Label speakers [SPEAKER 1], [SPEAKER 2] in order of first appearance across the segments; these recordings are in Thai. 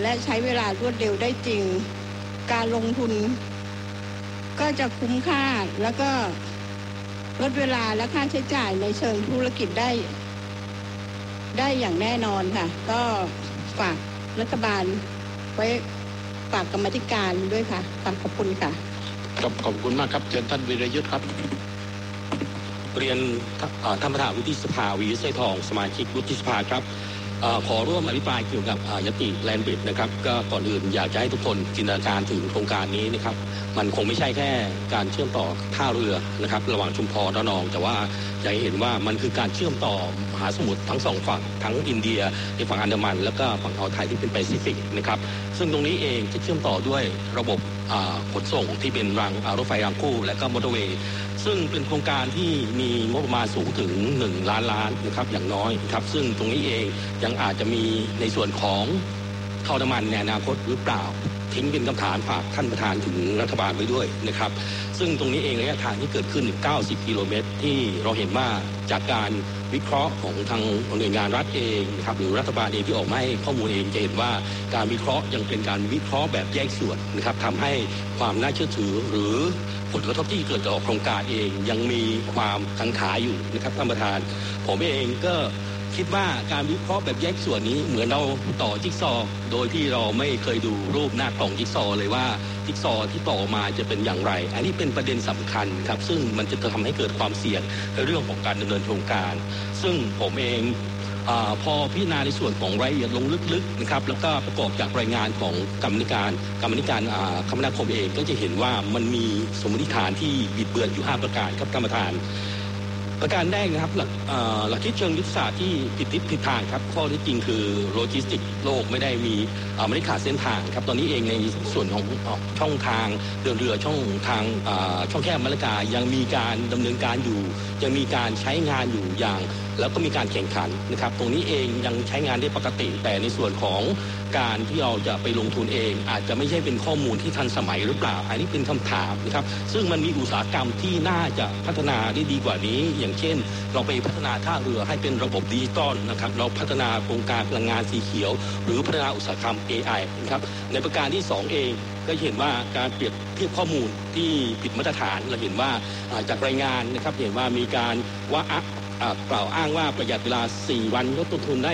[SPEAKER 1] และใช้เวลารวดเร็วได้จริงการลงทุนก็จะคุ้มค่าแล้วก็ลดเวลาและค่าใช้จ่ายในเชิงธุรกิจได้อย่างแน่นอนค่ะก็ฝากรัฐบาลไว้ฝากกรรมาธิการด้วยค่ะขอบคุณค่ะ
[SPEAKER 2] ขอบคุณมากครับเชิญท่านวีรยุทธครับ
[SPEAKER 3] เรียนท่านประธานวุฒิสภาวีรชัยทองสมาชิกวุฒิสภาครับขอร่วมอภิปรายเกี่ยวกับยติแลนด์บริดจ์นะครับก็ก่อนอื่นอยากจะให้ทุกคนจินตนาการถึงโครงการนี้นะครับมันคงไม่ใช่แค่การเชื่อมต่อท่าเรือนะครับระหว่างชุมพรระนองแต่ว่าอยากให้เห็นว่ามันคือการเชื่อมต่อมหาสมุทรทั้งสองฝั่งทั้งอินเดียในฝั่งอันดามันแล้วก็ฝั่งอ่าวไทยที่เป็นแปซิฟิกนะครับซึ่งตรงนี้เองจะเชื่อมต่อด้วยระบบขนส่งที่เป็นรถไฟรางคู่และก็มอเตอร์เวย์ซึ่งเป็นโครงการที่มีงบประมาณสูงถึง1 ล้านล้านนะครับอย่างน้อยครับซึ่งตรงนี้เองยังอาจจะมีในส่วนของท่อน้ำมันในอนาคตหรือเปล่าทิ้งเป็นคำถามฝากท่านประธานถึงรัฐบาลไว้ด้วยนะครับซึ่งตรงนี้เองระยะทางที่เกิดขึ้น90 กิโลเมตรที่เราเห็นว่าจากการวิเคราะห์ของทางหน่วยงานรัฐเองนะครับหรือรัฐบาลเองที่ออกมาให้ข้อมูลเองจะเห็นว่าการวิเคราะห์ยังเป็นการวิเคราะห์แบบแยกส่วนนะครับทำให้ความน่าเชื่อถือหรือผลกระทบที่เกิดจากโครงการเองยังมีความกังขาอยู่นะครับท่านประธานผมเองก็คิดว่าการวิเคราะห์แบบแยกส่วนนี้เหมือนเราต่อจิ๊กซอว์โดยที่เราไม่เคยดูรูปหน้ากล่องจิ๊กซอว์เลยว่าจิ๊กซอว์ที่ต่อมาจะเป็นอย่างไรอันนี้เป็นประเด็นสำคัญครับซึ่งมันจะทำให้เกิดความเสี่ยงในเรื่องของการดำเนินโครงการซึ่งผมเองพอพิจารณาในส่วนของรายละเอียดลงลึกๆนะครับแล้วก็ประกอบจากรายงานของกรรมธิการคมนาคมเองก็จะเห็นว่ามันมีสมมติฐานที่บิดเบือนอยู่5ประการครับท่านประธานประการแรกนะครับหลักคิดเชิงยุทธศาสตร์ที่ผิดทิศผิดทางครับข้อที่จริงคือโลจิสติกโลกไม่ได้ขาดเส้นทางครับตอนนี้เองในส่วนของช่องทางเดินเรือช่องแคบมัลลากายังมีการดำเนินการอยู่ยังมีการใช้งานอยู่อย่างแล้วก็มีการแข่งขันนะครับตรงนี้เองยังใช้งานได้ปกติแต่ในส่วนของการที่เราจะไปลงทุนเองอาจจะไม่ใช่เป็นข้อมูลที่ทันสมัยหรือเปล่าอันนี้เป็นคำถามนะครับซึ่งมันมีอุตสาหกรรมที่น่าจะพัฒนาได้ดีกว่านี้อย่างเช่นเราไปพัฒนาท่าเรือให้เป็นระบบดิจิตอลนะครับเราพัฒนาโครงการพลังงานสีเขียวหรือพัฒนาอุตสาหกรรม AI นะครับในประการที่2เองก็เห็นว่าการเปรียบเทียบข้อมูลที่ผิดมาตรฐานเราเห็นว่าจากรายงานนะครับเห็นว่ามีการกล่าวอ้างว่าประหยัดเวลา4 วันลดต้นทุนได้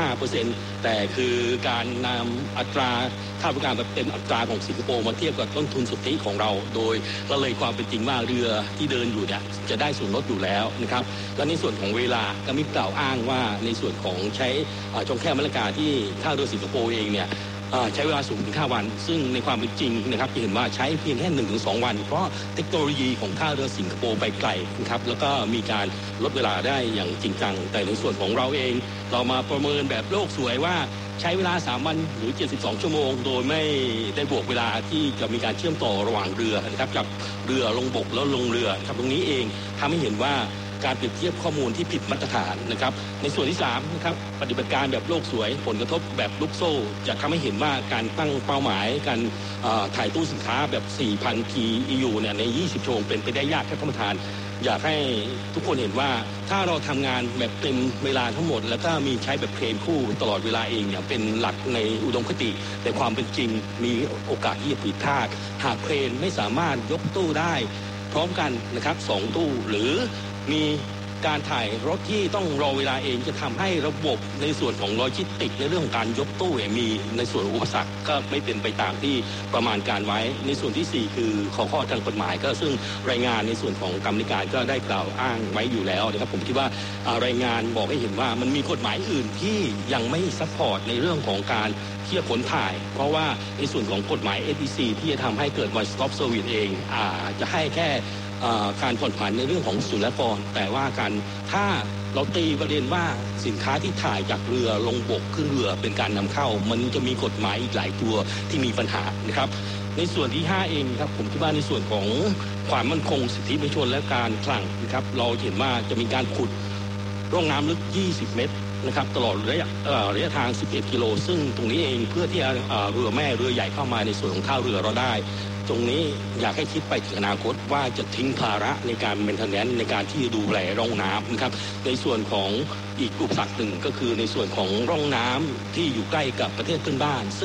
[SPEAKER 3] 15% แต่คือการนำอัตราค่าบริการแบบเต็มอัตราของสิงคโปร์มาเทียบกับต้นทุนสุทธิของเราโดยละเลยความเป็นจริงว่าเรือที่เดินอยู่เนี่ยจะได้ส่วนลดอยู่แล้วนะครับและในส่วนของเวลาก็มีกล่าวอ้างว่าในส่วนของใช้ช่องแคบมัลลากาที่ท่าเรือสิงคโปร์เองเนี่ยใช้เวลาสูงถึง5 วันซึ่งในความเป็นจริงนะครับจะเห็นว่าใช้เพียงแค่ 1-2 วันเพราะเทคโนโลยีของท่าเรือสิงคโปร์ไปไกลนะครับแล้วก็มีการลดเวลาได้อย่างจริงจังแต่ในส่วนของเราเองเรามาประเมินแบบโลกสวยว่าใช้เวลา3 วันหรือ72 ชั่วโมงโดยไม่ได้บวกเวลาที่จะมีการเชื่อมต่อระหว่างเรือนะครับจากเรือลงบกแล้วลงเรือครับตรงนี้เองทำให้เห็นว่าการเปรียบเทียบข้อมูลที่ผิดมาตรฐานนะครับในส่วนที่3นะครับปฏิบัติการแบบโลกสวยผลกระทบแบบลูกโซ่จะทำให้เห็นว่าการตั้งเป้าหมายการถ่ายตู้สินค้าแบบ 4,000 TEU เนี่ยใน20 ชั่วโมงเป็นไปได้ยากครับท่านประธานอยากให้ทุกคนเห็นว่าถ้าเราทำงานแบบเต็มเวลาทั้งหมดแล้วก็มีใช้แบบเครนคู่ตลอดเวลาเองเนี่ยเป็นหลักในอุดมคติแต่ความเป็นจริงมีโอกาสที่จะผิดพลาดหากเครนไม่สามารถยกตู้ได้พร้อมกันนะครับ2 ตู้หรือมีการถ่ายรถที่ต้องรอเวลาเองจะทำให้ระบบในส่วนของโลจิสติกในเรื่องของการยกตู้มีในส่วนอุปสรรคก็ไม่เป็นไปตามที่ประมาณการไว้ในส่วนที่4คือข้อทางกฎหมายก็ซึ่งรายงานในส่วนของกรรมธิการก็ได้กล่าวอ้างไว้อยู่แล้วนะครับผมคิดว่ารายงานบอกให้เห็นว่ามันมีกฎหมายอื่นที่ยังไม่ซัพพอร์ตในเรื่องของการที่จะขนถ่ายเพราะว่าในส่วนของกฎหมาย ATC ที่จะทำให้เกิด One Stop Service เองจะให้แค่การผ่อนผันในเรื่องของศุลกากรแต่ว่าการถ้าเราตีประเด็นว่าสินค้าที่ถ่ายจากเรือลงบกขึ้นเรือเป็นการนำเข้ามันจะมีกฎหมายอีกหลายตัวที่มีปัญหานะครับในส่วนที่5เองครับผมคิดว่าในส่วนของความมั่นคงสิทธิมนุษยชนและการคลังนะครับเราเห็นว่าจะมีการขุดร่องน้ำลึก20 เมตรนะครับตลอดระยะทาง11 กิโลซึ่งตรงนี้เองเพื่อที่เรือแม่เรือใหญ่เข้ามาในส่วนของท่าเรือเราได้ตรงนี้อยากให้คิดไปถึงอนาคตว่าจะทิ้งภาระในการเมนเทนแนนซ์ในการที่ดูแลร่องน้ำนะครับในส่วนของอีกอุปสรรคหนึ่งก็คือในส่วนของร่องน้ำที่อยู่ใกล้กับประเทศเพื่อนบ้านซึ่ง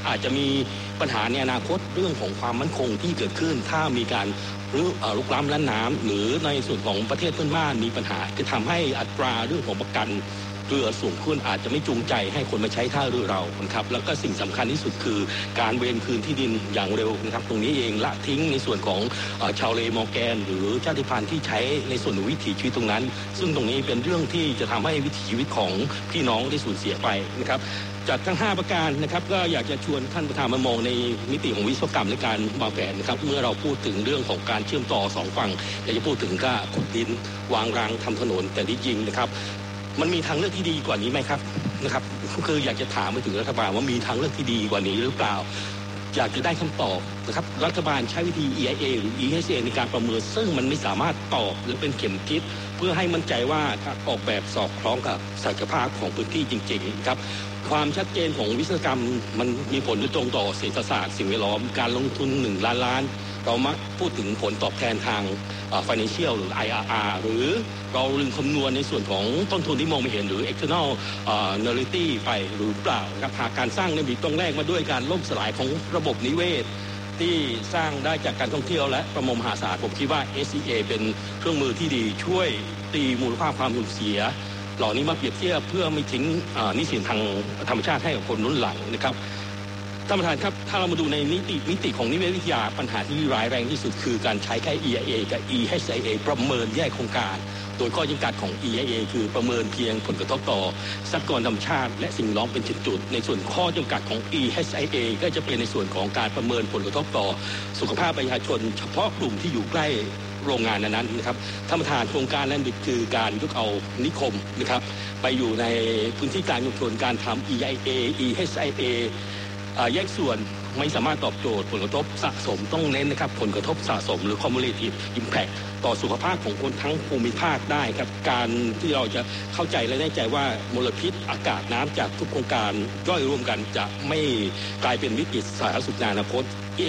[SPEAKER 3] อาจจะมีปัญหาในอนาคตเรื่องของความมั่นคงที่เกิดขึ้นถ้ามีการลุกล้ำล้ำน้ำหรือในส่วนของประเทศเพื่อนบ้านมีปัญหาจะทำให้อัตราเรื่องของประกันเรือสูงขึ้นอาจจะไม่จูงใจให้คนมาใช้ท่าเรือเรานะครับแล้วก็สิ่งสำคัญที่สุดคือการเวรคืนที่ดินอย่างเร็วนะครับตรงนี้เองละทิ้งในส่วนของชาวเลมอร์แกนหรือชาติพันธุ์ที่ใช้ในส่วนของวิถีชีวิตตรงนั้นซึ่งตรงนี้เป็นเรื่องที่จะทำให้วิถีชีวิตของพี่น้องได้สูญเสียไปนะครับจากทั้ง5ประการนะครับก็อยากจะชวนท่านประธานมามองในมิติของวิศวกรรมในการวางแผนนะครับเมื่อเราพูดถึงเรื่องของการเชื่อมต่อ2ฝั่งอยากจะพูดถึงการขุดดินวางรางทำถนนแต่ที่จริงนะครับมันมีทางเลือกที่ดีกว่านี้ไหมครับนะครับคืออยากจะถามไปถึงรัฐบาลว่ามีทางเลือกที่ดีกว่านี้หรือเปล่าอยากจะได้คำตอบนะครับรัฐบาลใช้วิธี EIA หรือ EHA ในการประเมินซึ่งมันไม่สามารถตอบหรือเป็นเข็มทิศเพื่อให้มั่นใจว่าการออกแบบสอดคล้องกับศักยภาพของพื้นที่จริงๆครับความชัดเจนของวิศวกรรมมันมีผลโดยตรงต่อเศรษฐศาสตร์สิ่งแวดล้อมการลงทุน1 ล้านล้านเรามักพูดถึงผลตอบแทนทางfinancial หรือ IRR หรือเราลืมคำนวณในส่วนของต้นทุนที่มองไม่เห็นหรือ external neutrality ไปหรือเปล่าครับหากการสร้างในบิดต้องแลกมาด้วยการล่มสลายของระบบนิเวศที่สร้างได้จากการท่องเที่ยวและประมงมหาศาลผมคิดว่า SCA เป็นเครื่องมือที่ดีช่วยตีมูลค่าความสูญเสียเหล่านี้มาเปรียบเทียบเพื่อไม่ทิ้งหนี้สินทางธรรมชาติให้กับคนรุ่นหลังนะครับท่านประธานครับถ้าเรามาดูในมิติของนิเวศวิทยาปัญหาที่ร้ายแรงที่สุดคือการใช้แค่ EIA กับ EHA ประเมินแยกโครงการโดยข้อจำกัดของ EIA คือประเมินเพียงผลกระทบต่อทรัพยากรธรรมชาติและสิ่งแวดล้อมเป็นจุดๆในส่วนข้อจำกัดของ EHA ก็จะเป็นในส่วนของการประเมินผลกระทบต่อสุขภาพประชาชนเฉพาะกลุ่มที่อยู่ใกล้โรงงานนั้นนะครับท่านประธานโครงการแลนด์บิดคือการยกเอานิคมนะครับไปอยู่ในพื้นที่การชุมชนการทำ EIA EHAแยกส่วนไม่สามารถตอบโจทย์ผลกระทบสะสมต้องเน้นนะครับผลกระทบสะสมหรือ cumulative impact ต่อสุขภาพของคนทั้งภูมิภาคได้ครับการที่เราจะเข้าใจและแน่ใจว่ามลพิษอากาศน้ำจากทุกโครงการย่อยรวมกันจะไม่กลายเป็นวิกฤตสาธารณสุขในอนาคต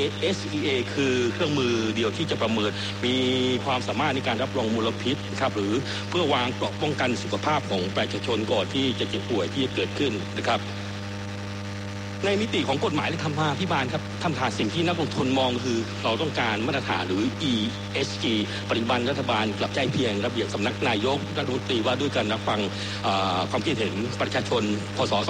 [SPEAKER 3] SEA คือเครื่องมือเดียวที่จะประเมินมีความสามารถในการรับรองมลพิษครับหรือเพื่อวางเกราะป้องกันสุขภาพของประชาชนก่อนที่จะเจ็บป่วยที่จะเกิดขึ้นนะครับในมิติของกฎหมายและธรรมาภิบาลครับท่านประธานสิ่งที่นักลงทุนมองคือเราต้องการมาตรฐานหรือ ESG ปัจจุบันรัฐบาลกลับใจเพียงระเบียบสำนักนายกรัฐมนตรีว่าด้วยการรับฟังความคิดเห็นประชาชนพ.ศ.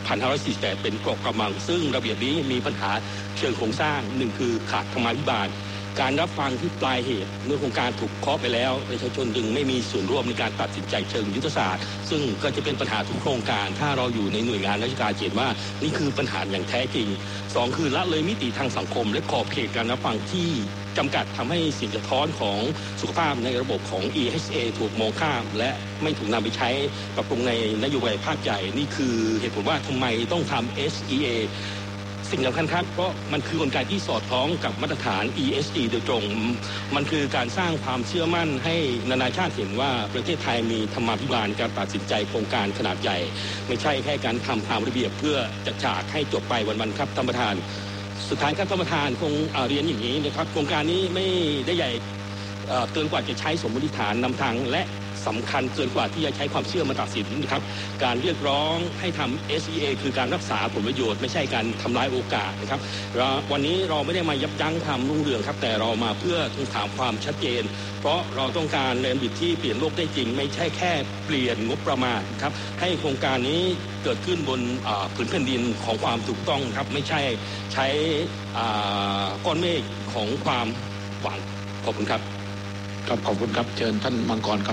[SPEAKER 3] 2548เป็นเกราะกำบังซึ่งระเบียบนี้มีปัญหาเชิงโครงสร้างหนึ่งคือขาดธรรมาภิบาลการรับฟังที่ปลายเหตุเมื่อโครงการถูกเคาะไปแล้วประชาชนจึงไม่มีส่วนร่วมในการตัดสินใจเชิงยุทธศาสตร์ซึ่งก็จะเป็นปัญหาทุกโครงการถ้าเราอยู่ในหน่วยงานราชการเห็นว่านี่คือปัญหาอย่างแท้จริง2คือละเลยมิติทางสังคมและขอบเขตการรับฟังที่จำกัดทำให้สิ่งสะท้อนของสุขภาพในระบบของ EHA ถูกมองข้ามและไม่ถูกนำไปใช้ปรับปรุงในนโยบายภาคใหญ่นี่คือเหตุผลว่าทำไมต้องทำ SEAสิ่งสำคัญครับเพราะมันคือกลไกที่สอดคล้องกับมาตรฐาน ESG โดยตรงมันคือการสร้างความเชื่อมั่นให้นานาชาติเห็นว่าประเทศไทยมีธรรมาภิบาลการตัดสินใจโครงการขนาดใหญ่ไม่ใช่แค่การทำตามระเบียบเพื่อจัดฉากให้จบไปวันๆครับท่านประธานสุดท้ายครับท่านประธานคงเรียนอย่างนี้นะครับโครงการนี้ไม่ได้ใหญ่เกินกว่าจะใช้สมมติฐานนำทางและสำคัญเกินกว่าที่จะใช้ความเชื่อมาตัดสินนะครับการเรียกร้องให้ทำ SEA คือการรักษาผลประโยชน์ไม่ใช่การทำลายโอกาสนะครับวันนี้เราไม่ได้มายับยั้งความรุ่งเรืองครับแต่เรามาเพื่อทวงถามความชัดเจนเพราะเราต้องการแลนด์บิดที่เปลี่ยนโลกได้จริงไม่ใช่แค่เปลี่ยนงบประมาณครับให้โครงการนี้เกิดขึ้นบนผืนแผ่นดินของความถูกต้องครับไม่ใช่ใช้ก้อนเมฆของความหวังขอบคุณครับ
[SPEAKER 2] ครับขอบคุณครับเชิญท่านมังกรครับ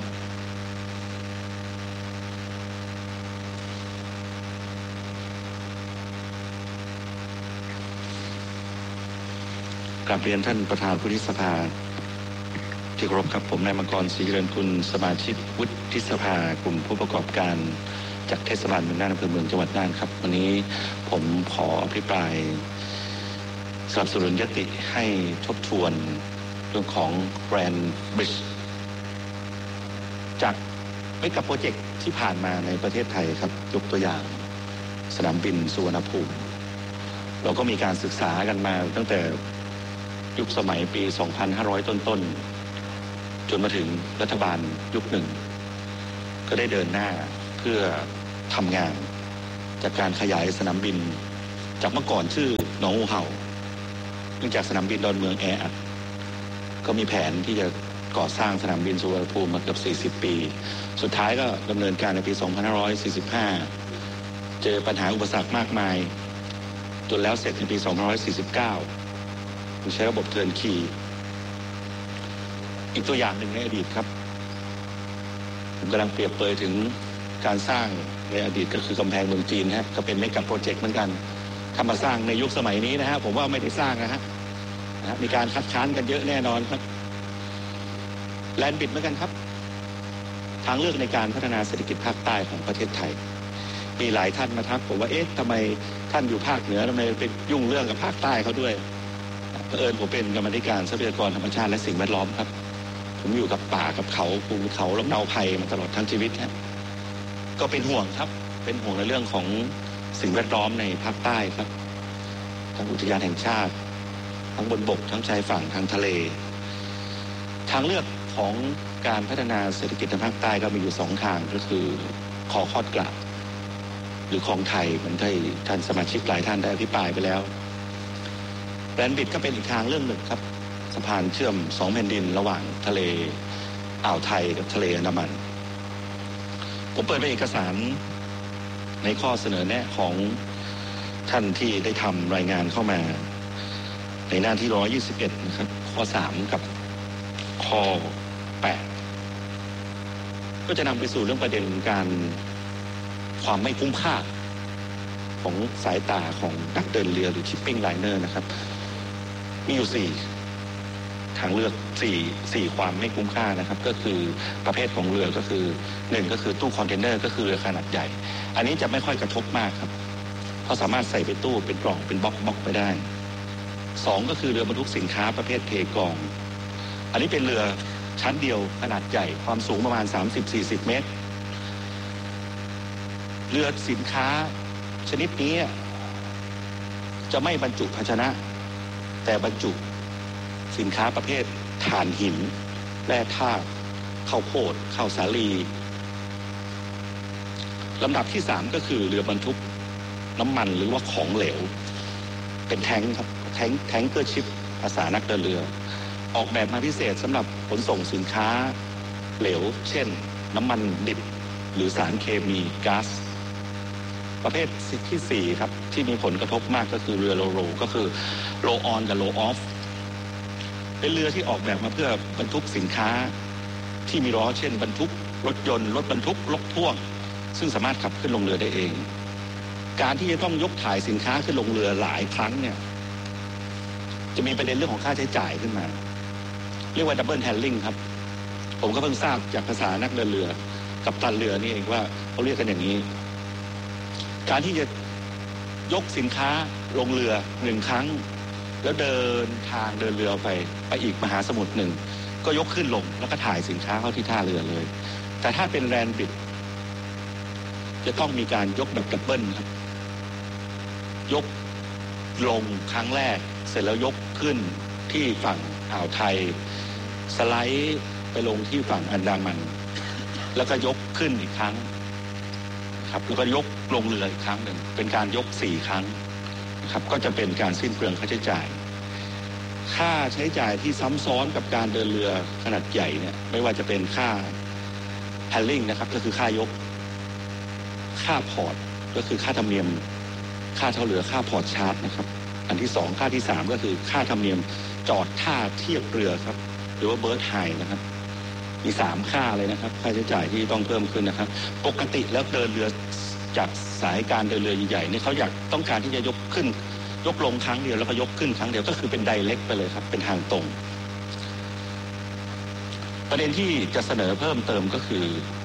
[SPEAKER 4] กราบเรียนท่านประธานวุฒิสภาที่เคารพครับผมนายมังกรศรีเจริญกุลสมาชิกวุฒิสภากลุ่มผู้ประกอบการจากเทศบาลเมืองน่านอำเภอเมืองจังหวัดน่านครับวันนี้ผมขออภิปรายสนับสนุนยติให้ทบทวนเรื่องของแกรนด์บริดจ์จากไม่กับโปรเจกต์ที่ผ่านมาในประเทศไทยครับยกตัวอย่างสนามบินสุวรรณภูมิเราก็มีการศึกษากันมาตั้งแต่ยุคสมัยปี 2500 ต้นๆจนมาถึงรัฐบาลยุคหนึ่งก็ได้เดินหน้าเพื่อทำงานจากการขยายสนามบินจากเมื่อก่อนชื่อหนองงูเห่าเนื่องจากสนามบินดอนเมืองแออัดก็มีแผนที่จะก่อสร้างสนามบินสุวรรณภูมิมาเกือบ40 ปีสุดท้ายก็ดำเนินการในปี 2545 เจอปัญหาอุปสรรคมากมายจนแล้วเสร็จในปี 2549 โดยใช้ระบบเทิร์นคีย์อีกตัวอย่างหนึ่งในอดีตครับผมกำลังเปรียบเปรยถึงการสร้างในอดีตก็คือกำแพงเมืองจีนฮะก็เป็นเมกะโปรเจกต์เหมือนกันถ้ามาสร้างในยุคสมัยนี้นะฮะผมว่าไม่ได้สร้างนะฮะมีการคัดค้านกันเยอะแน่นอนครับแลนด์บิดเหมือนกันครับทางเลือกในการพัฒนาเศรษฐกิจภาคใต้ของประเทศไทยมีหลายท่านมาทักผมว่าเอ๊ะทำไมท่านอยู่ภาคเหนือทำไมไปยุ่งเรื่องกับภาคใต้เขาด้วยเผอิญผมเป็นกรรมธิการทรัพยากรธรรมชาติและสิ่งแวดล้อมครับผมอยู่กับป่ากับเขาภูเขาลำเนาภัยมาตลอดทั้งชีวิตฮะก็เป็นห่วงครับเป็นห่วงในเรื่องของสิ่งแวดล้อมในภาคใต้ครับทั้งอุทยานแห่งชาติทั้งบนบกทั้งชายฝั่งทางทะเลทางเลือกของการพัฒนาเศรษฐกิจในภาคใต้ก็มีอยู่2 ทางก็คือคอคอดกลับหรือคลองไทยเหมือนที่ท่านสมาชิกหลายท่านได้อภิปรายไปแล้วแลนด์บิดก็เป็นอีกทางเรื่องหนึ่งครับสะพานเชื่อม2 แผ่นดินระหว่างทะเลอ่าวไทยกับทะเลอันดามันผมเปิดเป็นเอกสารในข้อเสนอแนะของท่านที่ได้ทำรายงานเข้ามาในหน้าที่121นะครับข้อ3กับข้อ8ก็จะนำไปสู่เรื่องประเด็นการความไม่คุ้มค่าของสายตาของนักเดินเรือหรือชิปปิ้งไลเนอร์นะครับมีอยู่4 ทางเลือก4ความไม่คุ้มค่านะครับก็คือประเภทของเรือก็คือ1ก็คือตู้คอนเทนเนอร์ก็คือเรือขนาดใหญ่อันนี้จะไม่ค่อยกระทบมากครับเพราะสามารถใส่ไปตู้เป็นกล่องเป็นบล็อกไปได้2ก็คือเรือบรรทุกสินค้าประเภทเทกองอันนี้เป็นเรือชั้นเดียวขนาดใหญ่ความสูงประมาณ 30-40 เมตรเรือสินค้าชนิดนี้จะไม่บรรจุภาชนะแต่บรรจุสินค้าประเภทถ่านหินแร่ธาตุข้าวโพดข้าวสาลีลำดับที่3ก็คือเรือบรรทุกน้ำมันหรือว่าของเหลวเป็นแท้งครับแท้งเกอร์ชิปภาษานักเดินเรือออกแบบมาพิเศษสำหรับขนส่งสินค้าเหลวเช่นน้ำมันดิบหรือสารเคมีก๊าซประเภทที่4ครับที่มีผลกระทบมากก็คือเรือโรก็คือโรออนกับโรออฟเป็นเรือที่ออกแบบมาเพื่อบรรทุกสินค้าที่มีล้อเช่นบรรทุกรถยนต์รถบรรทุกรถพ่วงซึ่งสามารถขับขึ้นลงเรือได้เองการที่จะต้องยกถ่ายสินค้าขึ้นลงเรือหลายครั้งเนี่ยจะมีประเด็นเรื่องของค่าใช้จ่ายขึ้นมาเรียกว่าดับเบิลแฮนดิ้งครับผมก็เพิ่งทราบจากภาษานักเดินเรือกัปตันเรือนี่เองว่าเขาเรียกกันอย่างนี้การที่จะยกสินค้าลงเรือ1 ครั้งแล้วเดินทางเดินเรือไปอีกมหาสมุทรหนึ่งก็ยกขึ้นลงแล้วก็ถ่ายสินค้าเข้าที่ท่าเรือเลยแต่ถ้าเป็นแลนด์บิดจะต้องมีการยกแบบดับเบิลครับยกลงครั้งแรกเสร็จแล้วยกขึ้นที่ฝั่งอ่าวไทยสไลด์ไปลงที่ฝั่งอันดามันแล้วก็ยกขึ้นอีกครั้งครับแล้วก็ยกลงเรืออีกครั้งหนึ่งเป็นการยก4 ครั้งนะครับก็จะเป็นการสิ้นเปลืองค่าใช้จ่ายค่าใช้จ่ายที่ซ้ำซ้อนกับการเดินเรือขนาดใหญ่เนี่ยไม่ว่าจะเป็นค่าแฮนลิ่งนะครับก็คือค่ายกค่าพอร์ตก็คือค่าธรรมเนียมค่าเช่าเรือค่าพอร์ตชาร์จนะครับอันที่2ค่าที่3ก็คือค่าธรรมเนียมจอดท่าเทียบเรือครับหรือว่าเบิร์ดไฮนะครับมี3 ค่าเลยนะครับค่าใช้จ่ายที่ต้องเพิ่มขึ้นนะครับปกติแล้วเดินเรือจากสายการเดินเรือใหญ่ๆนี่เขาต้องการที่จะยกขึ้นยกลงครั้งเดียวแล้วก็ยกขึ้นครั้งเดียวก็คือเป็นไดเรกไปเลยครับเป็นทางตรงประเด็นที่จะเสนอเพิ่มเติมก็คือ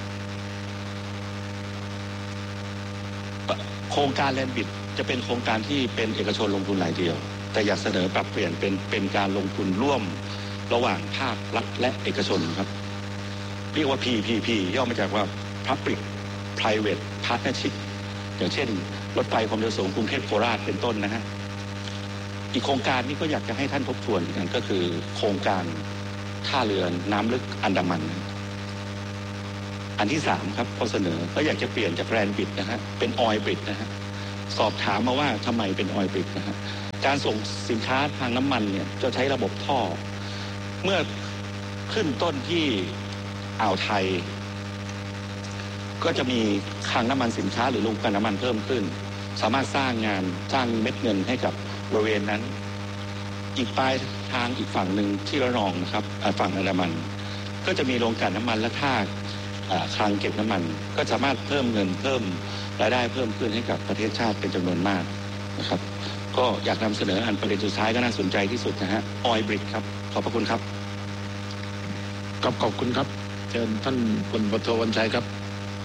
[SPEAKER 4] โครงการแลนด์บิดจะเป็นโครงการที่เป็นเอกชนลงทุนรายเดียวแต่อยากเสนอปรับเปลี่ยนเป็นการลงทุนร่วมระหว่างภาครัฐและเอกชนครับเรียกว่า PPP ย่อมาจากว่า Public Private Partnership อย่างเช่นรถไฟความเร็วสูงกรุงเทพโคราชเป็นต้นนะฮะอีกโครงการนี้ก็อยากจะให้ท่านทบทวนกันก็คือโครงการท่าเรือน้ำลึกอันดามันอันที่3ครับข้อเสนอก็อยากจะเปลี่ยนจากแลนด์บิดนะฮะเป็นออยล์บิดนะฮะสอบถามมาว่าทำไมเป็นออยล์บริดนะฮะการส่งสินค้าทางน้ำมันเนี่ยจะใช้ระบบท่อเมื่อขึ้นต้นที่อ่าวไทยก็จะมีคลังน้ำมันสินค้าหรือโรงกลั่นน้ำมันเพิ่มขึ้นสามารถสร้างเม็ดเงินให้กับบริเวณนั้นอีกปลายทางอีกฝั่งหนึ่งที่ระนองนะครับฝั่งอันดามันก็จะมีโรงกลั่นน้ำมันและท่าคลังเก็บน้ำมันก็สามารถเพิ่มเงินเพิ่มรายได้เพิ่มขึ้นให้กับประเทศชาติเป็นจำนวนมากนะครับก็อยากนำเสนอประเด็นสุดท้ายก็น่าสนใจที่สุดนะฮะออยล์บริดครับขอบพระคุณครับ
[SPEAKER 2] ขอบคุณครับเชิญท่านพลโทวันชัยครับ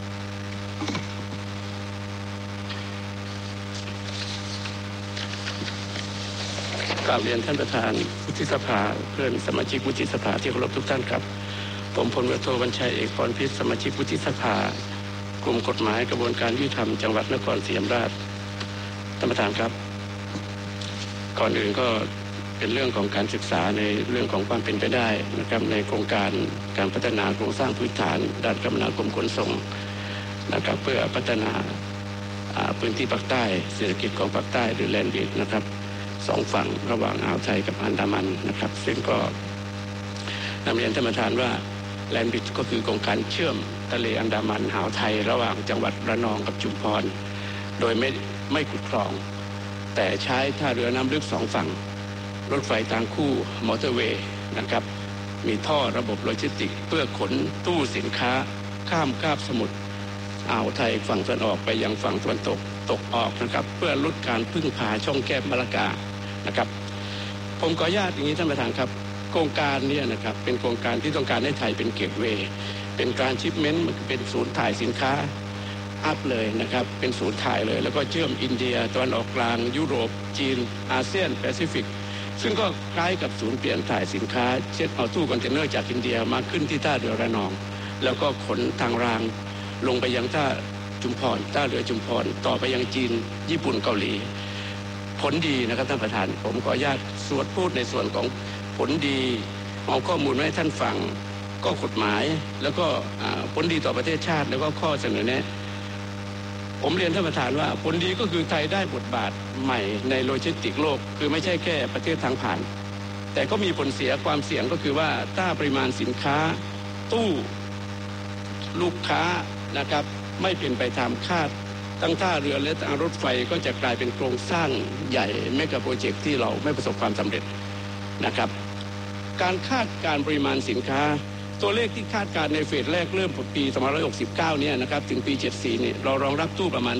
[SPEAKER 5] กราบเรียนท่านประธานวุฒิสภาเพื่อนสมาชิกวุฒิสภาที่เคารพทุกท่านครับผมพลโทวันชัยเอกพรพิษสมาชิกวุฒิสภากลุ่มกฎหมายกระบวนการยุติธรรมจังหวัดนครศรีธรรมราชท่านประธานครับก่อนอื่นก็เป็นเรื่องของการศึกษาในเรื่องของความเป็นไปได้นะครับในโครงการการพัฒนาโครงสร้างพื้นฐานด้านคมนาคมขนส่งนะครับเพื่อพัฒนาพื้นที่ภาคใต้เศรษฐกิจของภาคใต้หรือแลนด์บริดจ์นะครับสองฝั่งระหว่างอ่าวไทยกับอันดามันนะครับซึ่งก็นำเรียนท่านประธานว่าแลนด์บริดจ์ก็คือโครงการเชื่อมทะเลอันดามันอ่าวไทยระหว่างจังหวัดระนองกับชุมพรโดยไม่ขุดคลองแต่ใช้ท่าเรือน้ำลึกสองฝั่งรถไฟทางคู่มอเตอร์เวย์นะครับมีท่อระบบโลจิสติกส์เพื่อขนตู้สินค้าข้ามคาบสมุทรอ่าวไทยฝั่งตะวันออกไปยังฝั่งตะวันตกออกนะครับเพื่อลดการพึ่งพาช่องแคบมะละกานะครับผมขออนุญาตอย่างนี้ท่านประธานครับโครงการนี้นะครับเป็นโครงการที่ต้องการให้ไทยเป็นเกตเวย์เป็นการชิปเมนต์เป็นศูนย์ถ่ายสินค้าอัพเลยนะครับเป็นศูนย์ถ่ายเลยแล้วก็เชื่อมอินเดียตะวันออกกลางยุโรปจีนอาเซียนแปซิฟิกซึ่งก็คล้ายกับศูนย์เปลี่ยนถ่ายสินค้าเช่นเอาตู้คอนเทนเนอร์จากอินเดียมาขึ้นที่ท่าเรือระนองแล้วก็ขนทางรางลงไปยังท่าชุมพรท่าเรือชุมพรต่อไปยังจีนญี่ปุ่นเกาหลีผลดีนะครับท่านประธานผมขออนุญาตพูดในส่วนของผลดีเอาข้อมูลให้ท่านฟังก็กฎหมายแล้วก็ผลดีต่อประเทศชาติแล้วก็ข้อเสนอแนะผมเรียนท่านประธานว่าผลดีก็คือไทยได้บทบาทใหม่ในโลจิสติกโลกคือไม่ใช่แค่ประเทศทางผ่านแต่ก็มีผลเสียความเสี่ยงก็คือว่าถ้าปริมาณสินค้าตู้ลูกค้านะครับไม่เป็นไปตามคาดทั้งท่าเรือและทางรถไฟก็จะกลายเป็นโครงสร้างใหญ่เมกะโปรเจกต์ที่เราไม่ประสบความสำเร็จนะครับการคาดการปริมาณสินค้าตัวเลขที่คาดการในเฟสแรกเริ่มปี2569เนี่ยนะครับถึงปี74เนี่ยเรารองรับตู้ประมาณ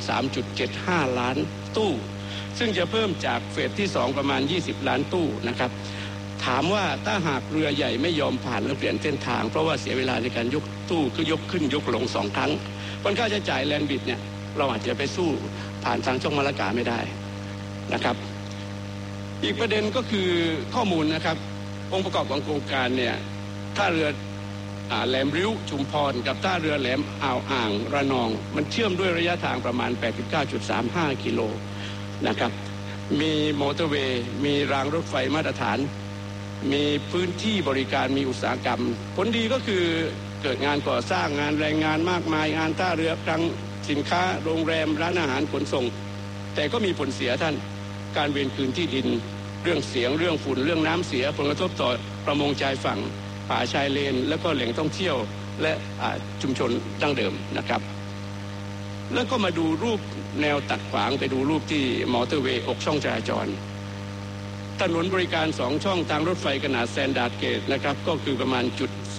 [SPEAKER 5] 3.75 ล้านตู้ซึ่งจะเพิ่มจากเฟสที่2ประมาณ20ล้านตู้นะครับถามว่าถ้าหากเรือใหญ่ไม่ยอมผ่านและเปลี่ยนเส้นทางเพราะว่าเสียเวลาในการยกตู้คือยกขึ้นยกลง2ครั้งค่าใช้จ่ายแลนด์บริดจ์เนี่ยเราอาจจะไปสู้ผ่านทางช่องมะละกาไม่ได้นะครับอีกประเด็นก็คือข้อมูลนะครับองค์ประกอบของโครงการเนี่ยท่าเรือแหลมริ้วชุมพรกับท่าเรือแหลมอ่างระนองมันเชื่อมด้วยระยะทางประมาณ 89.35 กิโลนะครับมีมอเตอร์เวย์มีรางรถไฟมาตรฐานมีพื้นที่บริการมีอุตสาหกรรมผลดีก็คือเกิดงานก่อสร้างงานแรงงานมากมายงานท่าเรือคลังสินค้าโรงแรมร้านอาหารขนส่งแต่ก็มีผลเสียท่านการเวรคืนที่ดินเรื่องเสียงเรื่องฝุ่นเรื่องน้ำเสียผลกระทบต่อประมงชายฝั่งป่าชายเลนและก็แหล่งท่องเที่ยวและชุมชนดั้งเดิมนะครับแล้วก็มาดูรูปแนวตัดขวางไปดูรูปที่มอเตอร์เวย์6ช่องจราจรถนนบริการ2ช่องทางรถไฟขนาดสแตนดาร์ดเกจนะครับก็คือประมาณ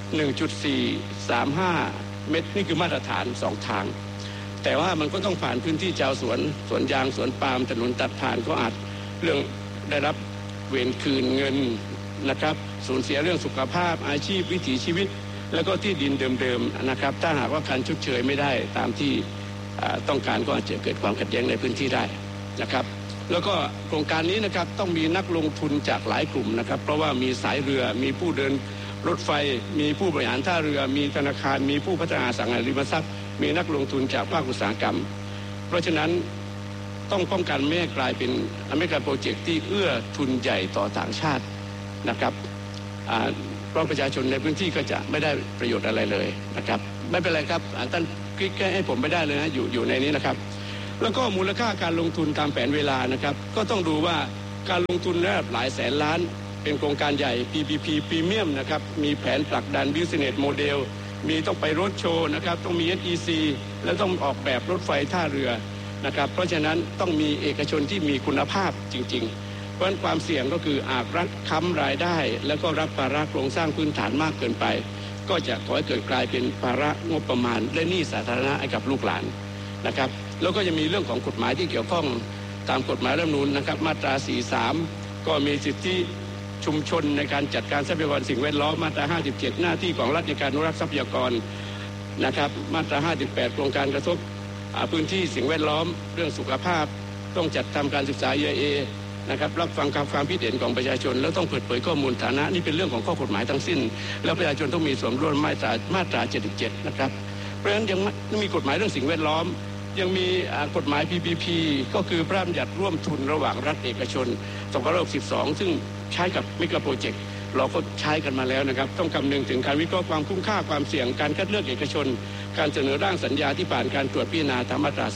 [SPEAKER 5] 1.435 เมตรนี่คือมาตรฐาน2ทางแต่ว่ามันก็ต้องผ่านพื้นที่ชาวสวนยางสวนปาล์มถนนตัดผ่านก็อาจเรื่องได้รับเวรคืนเงินนะครับสูญเสียเรื่องสุขภาพอาชีพวิถีชีวิตแล้วก็ที่ดินเดิมๆนะครับถ้าหากว่าการชดเชยไม่ได้ตามที่ต้องการก็อาจจะเกิดความขัดแย้งในพื้นที่ได้นะครับแล้วก็โครงการนี้นะครับต้องมีนักลงทุนจากหลายกลุ่มนะครับเพราะว่ามีสายเรือมีผู้เดินรถไฟมีผู้บริหารท่าเรือมีธนาคารมีผู้พัฒนาอสังหาริมทรัพย์มีนักลงทุนจากภาคอุตสาหกรรมเพราะฉะนั้นต้องป้องกันไม่ให้กลายเป็นอเมริกันโปรเจกต์ที่เอื้อทุนใหญ่ต่อต่างชาตินะครับเพราะประชาชนในพื้นที่ก็จะไม่ได้ประโยชน์อะไรเลยนะครับไม่เป็นไรครับท่านคลิกให้ผมไม่ได้เลยนะอยู่ในนี้นะครับแล้วก็มูลค่าการลงทุนตามแผนเวลานะครับก็ต้องดูว่าการลงทุนระดับหลายแสนล้านเป็นโครงการใหญ่ PPP พรีเมียมนะครับมีแผนผลักดัน Business Model มีต้องไปรถโชว์นะครับต้องมี SEC และต้องออกแบบรถไฟท่าเรือนะครับเพราะฉะนั้นต้องมีเอกชนที่มีคุณภาพจริงๆเพราะฉะนั้นความเสี่ยงก็คืออาจรัฐค้ำรายได้แล้วก็รับภาระโครงสร้างพื้นฐานมากเกินไปก็จะก่อให้เกิดกลายเป็นภาระงบประมาณและหนี้สาธารณะให้กับลูกหลานนะครับแล้วก็จะมีเรื่องของกฎหมายที่เกี่ยวข้องตามกฎหมายรัฐธรรมนูญนะครับมาตรา 43 ก็มีสิทธิชุมชนในการจัดการทรัพยากรสิ่งแวดล้อมมาตรา 57 หน้าที่ของรัฐในการอนุรักษ์ทรัพยากรนะครับมาตรา 58 โครงการกระทบพื้นที่สิ่งแวดล้อมเรื่องสุขภาพต้องจัดทำการศึกษา EIA นะครับรับฟังความคิดเห็นของประชาชนแล้วต้องเปิดเผยข้อมูลฐานะนี่เป็นเรื่องของข้อกฎหมายทั้งสิ้นแล้วประชาชนต้องมีส่วนร่วมมาตรา 77 นะครับเพราะฉะนั้นยังมีกฎหมายเรื่องสิ่งแวดล้อมยังมีกฎหมาย PPP ก็คือพระราชบัญญัติร่วมทุนระหว่างรัฐเอกชน2562ซึ่งใช้กับเมกะโปรเจกต์เราก็ใช้กันมาแล้วนะครับต้องคำนึงถึงการวิเคราะห์ความคุ้มค่าความเสี่ยงการคัดเลือกเอกชนการเสนอร่างสัญญาที่ผ่านการตรวจพิจารณาตามมาตรา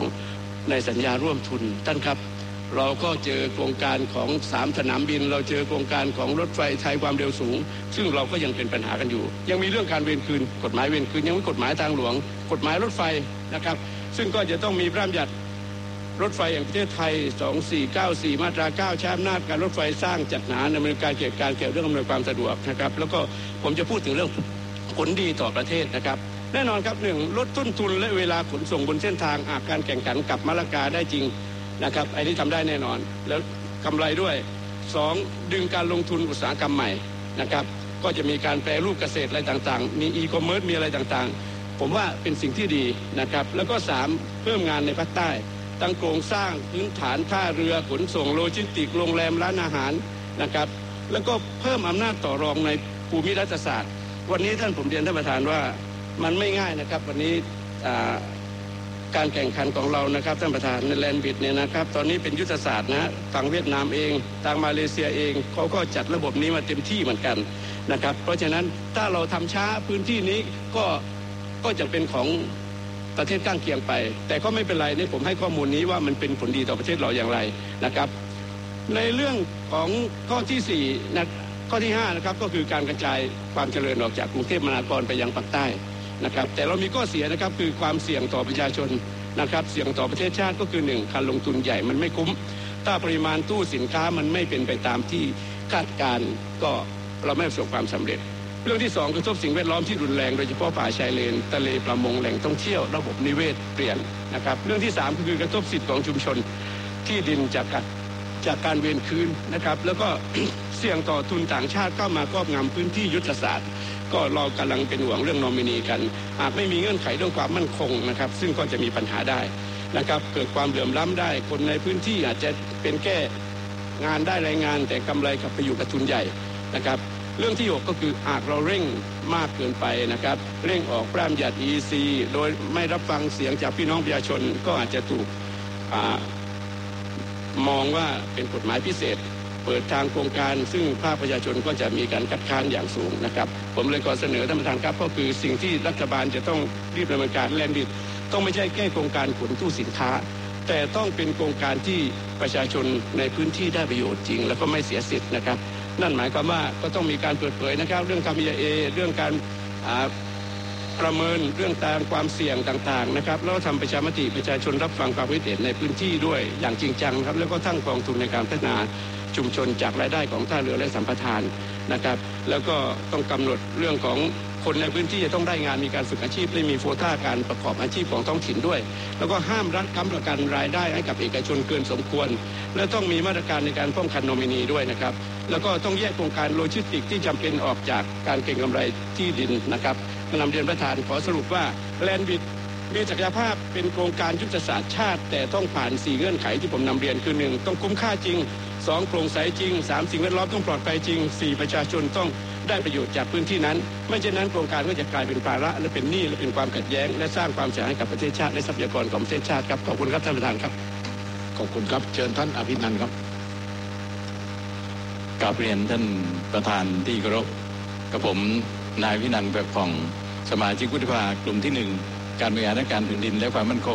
[SPEAKER 5] 42 ในสัญญาร่วมทุนท่านครับเราก็เจอโครงการของ3สนามบินเราเจอโครงการของรถไฟไทยความเร็วสูงซึ่งเราก็ยังเป็นปัญหากันอยู่ยังมีเรื่องการเวรคืนกฎหมายเวรคืนยังมีกฎหมายทางหลวงกฎหมายรถไฟนะครับซึ่งก็จะต้องมีพระราชบัญญัติรถไฟแห่งประเทศไทย 2494 มาตรา 9 ใช้อำนาจการรถไฟสร้างจัดหาดำเนินการเกี่ยวกับเรื่องอำนวยความสะดวกนะครับแล้วก็ผมจะพูดถึงเรื่องผลดีต่อประเทศนะครับแน่นอนครับ1ลดต้นทุนและเวลาขนส่งบนเส้นทางการแข่งขันกับมะละกาได้จริงนะครับไอ้นี่ทำได้แน่นอนแล้วกำไรด้วย2ดึงการลงทุนอุตสาหกรรมใหม่นะครับก็จะมีการแปรรูปเกษตรอะไรต่างๆมีอีคอมเมิร์ซมีอะไรต่างๆผมว่าเป็นสิ่งที่ดีนะครับแล้วก็3เพิ่มงานในภาคใต้ตั้งโครงสร้างพื้นฐานท่าเรือขนส่งโลจิสติกโรงแรมร้านอาหารนะครับแล้วก็เพิ่มอำนาจต่อรองในภูมิรัฐศาสตร์วันนี้ผมเรียนท่านประธานว่ามันไม่ง่ายนะครับวันนี้การแข่งขันของเรานะครับท่านประธานในแลนด์บิดเนี่ยนะครับตอนนี้เป็นยุทธศาสตร์นะทางเวียดนามเองทางมาเลเซียเองเขาก็จัดระบบนี้มาเต็มที่เหมือนกันนะครับเพราะฉะนั้นถ้าเราทำช้าพื้นที่นี้ก็จะเป็นของประเทศข้างเคียงไปแต่ก็ไม่เป็นไรนี่ผมให้ข้อมูลนี้ว่ามันเป็นผลดีต่อประเทศเราอย่างไรนะครับในเรื่องของข้อที่4นะข้อที่5นะครับก็คือการกระจายความเจริญออกจากกรุงเทพมหานครไปยังภาคใต้นะครับแต่เรามีข้อเสียนะครับคือความเสี่ยงต่อประชาชนนะครับเสี่ยงต่อประเทศชาติก็คือ1การลงทุนใหญ่มันไม่คุ้มถ้าปริมาณตู้สินค้ามันไม่เป็นไปตามที่คาดการก็เราไม่ประสบความสำเร็จเรื่องที่2กระทบสิ่งแวดล้อมที่รุนแรงโดยเฉพาะป่าชายเลนทะเลประมงแหล่งท่องเที่ยวระบบนิเวศเปลี่ยนนะครับเรื่องที่3คือกระทบสิทธิของชุมชนที่ดินจากการเวรคืนนะครับแล้วก็ เสี่ยงต่อทุนต่างชาติเข้ามาครอบงำพื้นที่ยุทธศาสตร์ก็เรากำลังเป็นห่วงเรื่องนอมินีกันอาจไม่มีเงื่อนไขเรื่องความมั่นคงนะครับซึ่งก็จะมีปัญหาได้นะครับเกิดความเหลื่อมล้ำได้คนในพื้นที่อาจจะเป็นแค่งานได้รายงานแต่กำไรกลับไปอยู่กับทุนใหญ่นะครับเรื่องที่6ก็คืออาจเราเร่งมากเกินไปนะครับเร่งออกพระราชบัญญัติ EEC โดยไม่รับฟังเสียงจากพี่น้องประชาชนก็อาจจะถูกมองว่าเป็นกฎหมายพิเศษเปิดทางโครงการซึ่งภาคประชาชนก็จะมีการคัดค้านอย่างสูงนะครับผมเลยขอเสนอท่านประธานครับก็คือสิ่งที่รัฐบาลจะต้องรีบดำเนินการแลนด์บิดต้องไม่ใช่แค่โครงการขนตู้สินค้าแต่ต้องเป็นโครงการที่ประชาชนในพื้นที่ได้ประโยชน์จริงแล้วก็ไม่เสียสิทธิ์นะครับนั่นหมายความว่าก็ต้องมีการเปิดเผยนะครับเรื่องทำ EIA เรื่องการประเมินเรื่องตามความเสี่ยงต่างๆนะครับแล้วทำประชามติประชาชนรับฟังความคิดเห็นในพื้นที่ด้วยอย่างจริงจังครับแล้วก็ตั้งกองทุนในการพัฒนาชุมชนจากรายได้ของท่าเรือและสัมปทานนะครับแล้วก็ต้องกำหนดเรื่องของคนในพื้นที่จะต้องได้งานมีการฝึกอาชีพและมีโควต้าการประกอบอาชีพของท้องถิ่นด้วยแล้วก็ห้ามรัฐค้ำประกันรายได้ให้กับเอกชนเกินสมควรและต้องมีมาตรการในการป้องกันนอมินีด้วยนะครับแล้วก็ต้องแยกโครงการโลจิสติกที่จำเป็นออกจากการเก็งกำไรที่ดินนะครับนำเรียนประธานขอสรุปว่าแลนด์บิดมีศักยภาพเป็นโครงการยุทธศาสตร์ชาติแต่ต้องผ่าน4เงื่อนไขที่ผมนำเรียนคือ1ต้องคุ้มค่าจริง2โปร่งใสจริง3สิ่งแวดล้อมต้องปลอดภัยจริง4ประชาชนต้องได้ประโยชน์จากพื้นที่นั้นไม่เช่นนั้นโครงการก็จะกลายเป็นภาระและเป็นหนี้และเป็นความขัดแย้งและสร้างความเสียหายให้กับประเทศชาติและทรัพยากรของประเทศชาติครับขอบคุณครับท่านประธานครับ
[SPEAKER 2] ขอบคุณครับเชิญท่านอภินันท์ครับ
[SPEAKER 6] กราบเรียนท่านประธานที่เคารพกับผมนายวินันท์แบบผ่องสมาชิกวุฒิสภากลุ่มที่1การบริหารราชการแผ่นดินและความมั่นคง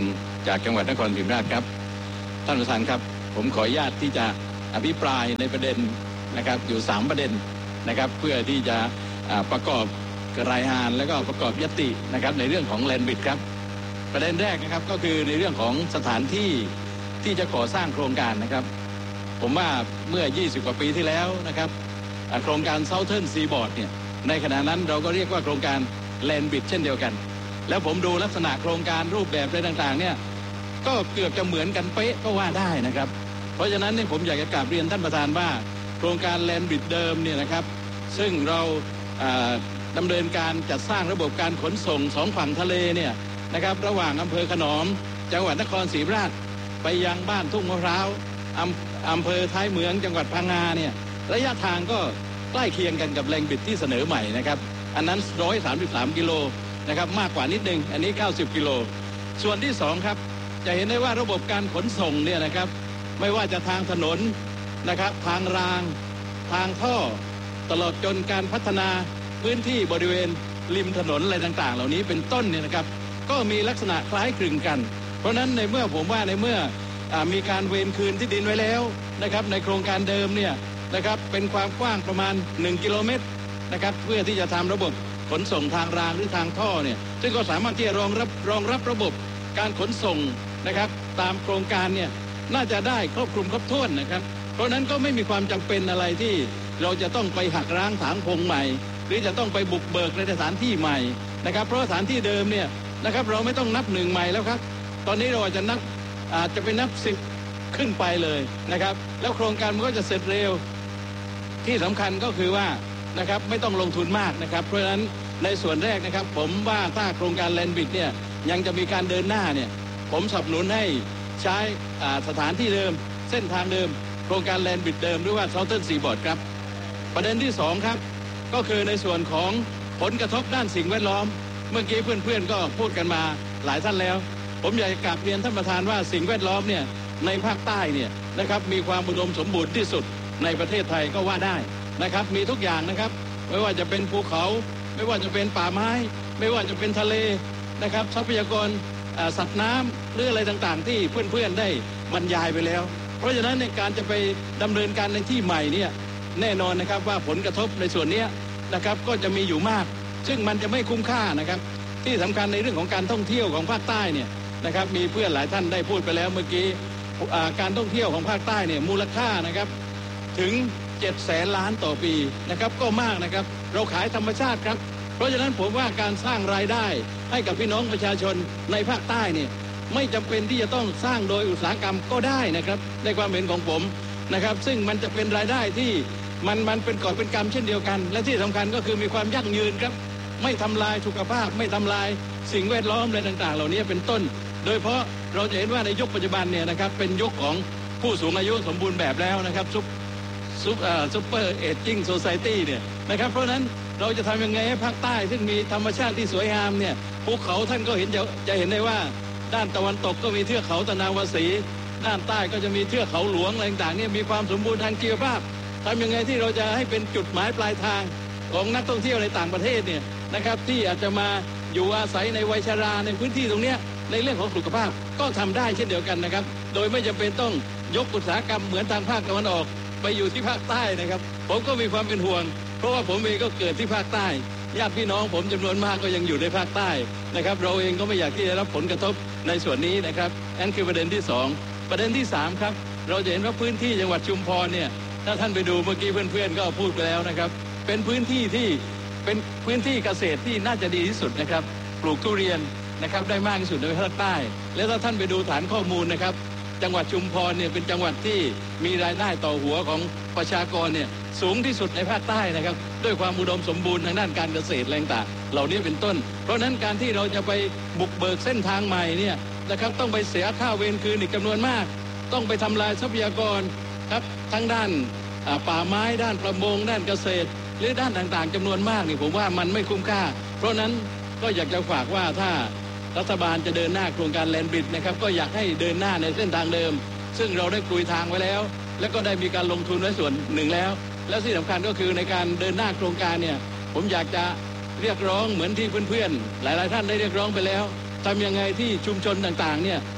[SPEAKER 6] จากจังหวัดนครศรีธรรมราชครับท่านประธานครับผมขออนุญาตที่จะอภิปรายในประเด็นนะครับอยู่3ประเด็นนะครับเพื่อที่จะประกอบรายงานและก็ประกอบยตินะครับในเรื่องของแลนด์บิดครับประเด็นแรกนะครับก็คือในเรื่องของสถานที่ที่จะก่อสร้างโครงการนะครับผมว่าเมื่อ20กว่าปีที่แล้วนะครับโครงการ Southern Seaboard เนี่ยในขณะนั้นเราก็เรียกว่าโครงการแลนด์บิดเช่นเดียวกันแล้วผมดูลักษณะโครงการรูปแบบอะไรต่างๆเนี่ยก็เกือบจะเหมือนกันเป๊ะก็ว่าได้นะครับเพราะฉะนั้นเนี่ยผมอยากจะกราบเรียนท่านประธานว่าโครงการแลนด์บิดเดิมเนี่ยนะครับซึ่งเราดำเนินการจัดสร้างระบบการขนส่ง2ฝั่งทะเลเนี่ยนะครับระหว่างอำเภอขนอมจังหวัดนครศรีธรรมราชไปยังบ้านทุ่งมะพร้าวอำเภอท้ายเมืองจังหวัดพังงาเนี่ยระยะทางก็ใกล้เคียงกันกับแลนด์บิดที่เสนอใหม่นะครับอันนั้น133กิโลนะครับมากกว่านิดนึงอันนี้90กิโลส่วนที่2ครับจะเห็นได้ว่าระบบการขนส่งเนี่ยนะครับไม่ว่าจะทางถนนนะครับทางรางทางท่อตลอดจนการพัฒนาพื้นที่บริเวณริมถนนอะไรต่างๆเหล่านี้เป็นต้นเนี่ยนะครับก็มีลักษณะคล้ายคลึงกันเพราะนั้นในเมื่อผมว่าในเมื่อมีการเวรคืนที่ดินไว้แล้วนะครับในโครงการเดิมเนี่ยนะครับเป็นความกว้างประมาณ1กิโลเมตรนะครับเพื่อที่จะทำระบบขนส่งทางรางหรือทางท่อเนี่ยซึ่งก็สามารถที่จะรองรับระบบการขนส่งนะครับตามโครงการเนี่ยน่าจะได้ครอบคลุมครบถ้วนนะครับเพราะนั้นก็ไม่มีความจำเป็นอะไรที่เราจะต้องไปหักร้างถางพงใหม่หรือจะต้องไปบุกเบิกในสถานที่ใหม่นะครับเพราะสถานที่เดิมเนี่ยนะครับเราไม่ต้องนับ1ใหม่แล้วครับตอนนี้เราอาจจะไปนับ10ขึ้นไปเลยนะครับแล้วโครงการมันก็จะเสร็จเร็วที่สำคัญก็คือว่านะครับไม่ต้องลงทุนมากนะครับเพราะฉะนั้นในส่วนแรกนะครับผมว่าถ้าโครงการแลนด์บิดเนี่ยยังจะมีการเดินหน้าเนี่ยผมสนับสนุนให้ใช้สถานที่เดิมเส้นทางเดิมโครงการแลนด์บิดเดิมหรือว่า Southern Seaboard ครับประเด็นที่2ครับก็คือในส่วนของผลกระทบด้านสิ่งแวดล้อมเมื่อกี้เพื่อนๆก็พูดกันมาหลายท่านแล้วผมอยากจะกราบเรียนท่านประธานว่าสิ่งแวดล้อมเนี่ยในภาคใต้เนี่ยนะครับมีความอุดมสมบูรณ์ที่สุดในประเทศไทยก็ว่าได้นะครับมีทุกอย่างนะครับไม่ว่าจะเป็นภูเขาไม่ว่าจะเป็นป่าไม้ไม่ว่าจะเป็นทะเลนะครับทรัพยากรสัตว์น้ำหรืออะไรต่างๆที่เพื่อนๆได้บรรยายไปแล้วเพราะฉะนั้นในการจะไปดำเนินการในที่ใหม่เนี่ยแน่นอนนะครับว่าผลกระทบในส่วนนี้นะครับก็จะมีอยู่มากซึ่งมันจะไม่คุ้มค่านะครับที่สำคัญในเรื่องของการท่องเที่ยวของภาคใต้เนี่ยนะครับมีเพื่อนหลายท่านได้พูดไปแล้วเมื่อกี้การท่องเที่ยวของภาคใต้เนี่ยมูลค่านะครับถึง700,000 ล้านต่อปีนะครับก็มากนะครับเราขายธรรมชาติครับเพราะฉะนั้นผมว่าการสร้างรายได้ให้กับพี่น้องประชาชนในภาคใต้เนี่ยไม่จำเป็นที่จะต้องสร้างโดยอุตสาหกรรมก็ได้นะครับในความเห็นของผมนะครับซึ่งมันจะเป็นรายได้ที่มันเป็นกอบเป็นกำเช่นเดียวกันและที่สำคัญก็คือมีความยั่งยืนครับไม่ทำลายสุขภาพไม่ทำลายสิ่งแวดล้อมอะไรต่างๆเหล่านี้เป็นต้นโดยเพราะเราจะเห็นว่าในยุคปัจจุบันเนี่ยนะครับเป็นยุคของผู้สูงอายุสมบูรณ์แบบแล้วนะครับซุปเปอร์เอจจิ้งโซไซตี้เนี่ยนะครับเพราะนั้นเราจะทำยังไงให้ภาคใต้ซึ่งมีธรรมชาติที่สวยงามเนี่ยภูเขาท่านก็จะเห็นได้ว่าด้านตะวันตกก็มีเทือกเขาตะนาวสีด้านใต้ก็จะมีเทือกเขาหลวงอะไรต่างๆเนี่ยมีความสมบูรณ์ทางชีวภาพทำยังไงที่เราจะให้เป็นจุดหมายปลายทางของนักท่องเที่ยวในต่างประเทศเนี่ยนะครับที่อาจจะมาอยู่อาศัยในวัยชราในพื้นที่ตรงนี้ในเรื่องของสุขภาพก็ทำได้เช่นเดียวกันนะครับโดยไม่จำเป็นต้องยกอุตสาหกรรมเหมือนทางภาคตะวันออกไปอยู่ที่ภาคใต้นะครับผมก็มีความเป็นห่วงเพราะว่าผมเองก็เกิดที่ภาคใต้ญาติพี่น้องผมจำนวนมากก็ยังอยู่ในภาคใต้นะครับเราเองก็ไม่อยากที่จะรับผลกระทบในส่วนนี้นะครับนั่นคือประเด็นที่2ประเด็นที่3ครับเราจะเห็นว่าพื้นที่จังหวัดชุมพรเนี่ยถ้าท่านไปดูเมื่อกี้เพื่อนๆก็พูดไปแล้วนะครับเป็นพื้นที่ที่เป็นพื้นที่เกษตรที่น่าจะดีที่สุดนะครับปลูกทุเรียนนะครับได้มากที่สุดในภาคใต้และถ้าท่านไปดูฐานข้อมูลนะครับจังหวัดชุมพรเนี่ยเป็นจังหวัดที่มีรายได้ต่อหัวของประชากรเนี่ยสูงที่สุดในภาคใต้นะครับด้วยความอุดมสมบูรณ์ทางด้านการเกษตรต่างๆเหล่านี้เป็นต้นเพราะนั้นการที่เราจะไปบุกเบิกเส้นทางใหม่เนี่ยนะครับต้องไปเสียค่าเวรคืนอีกจำนวนมากต้องไปทำลายทรัพยากรครับทั้งด้านป่าไม้ด้านประมงด้านเกษตรหรือด้านต่างๆจำนวนมากนี่ผมว่ามันไม่คุ้มค่าเพราะนั้นก็อยากจะฝากว่าถ้ารัฐบาลจะเดินหน้าโครงการแลนด์บริดจ์นะครับก็อยากให้เดินหน้าในเส้นทางเดิมซึ่งเราได้กลุยทางไว้แล้วและก็ได้มีการลงทุนไว้ส่วนหนึ่งแล้วและที่สำคัญก็คือในการเดินหน้าโครงการเนี่ยผมอยากจะเรียกร้องเหมือนที่เพื่อนๆหลายๆท่านได้เรียกร้องไปแล้วทำยังไงที่ชุมชนต่างๆเนี่ย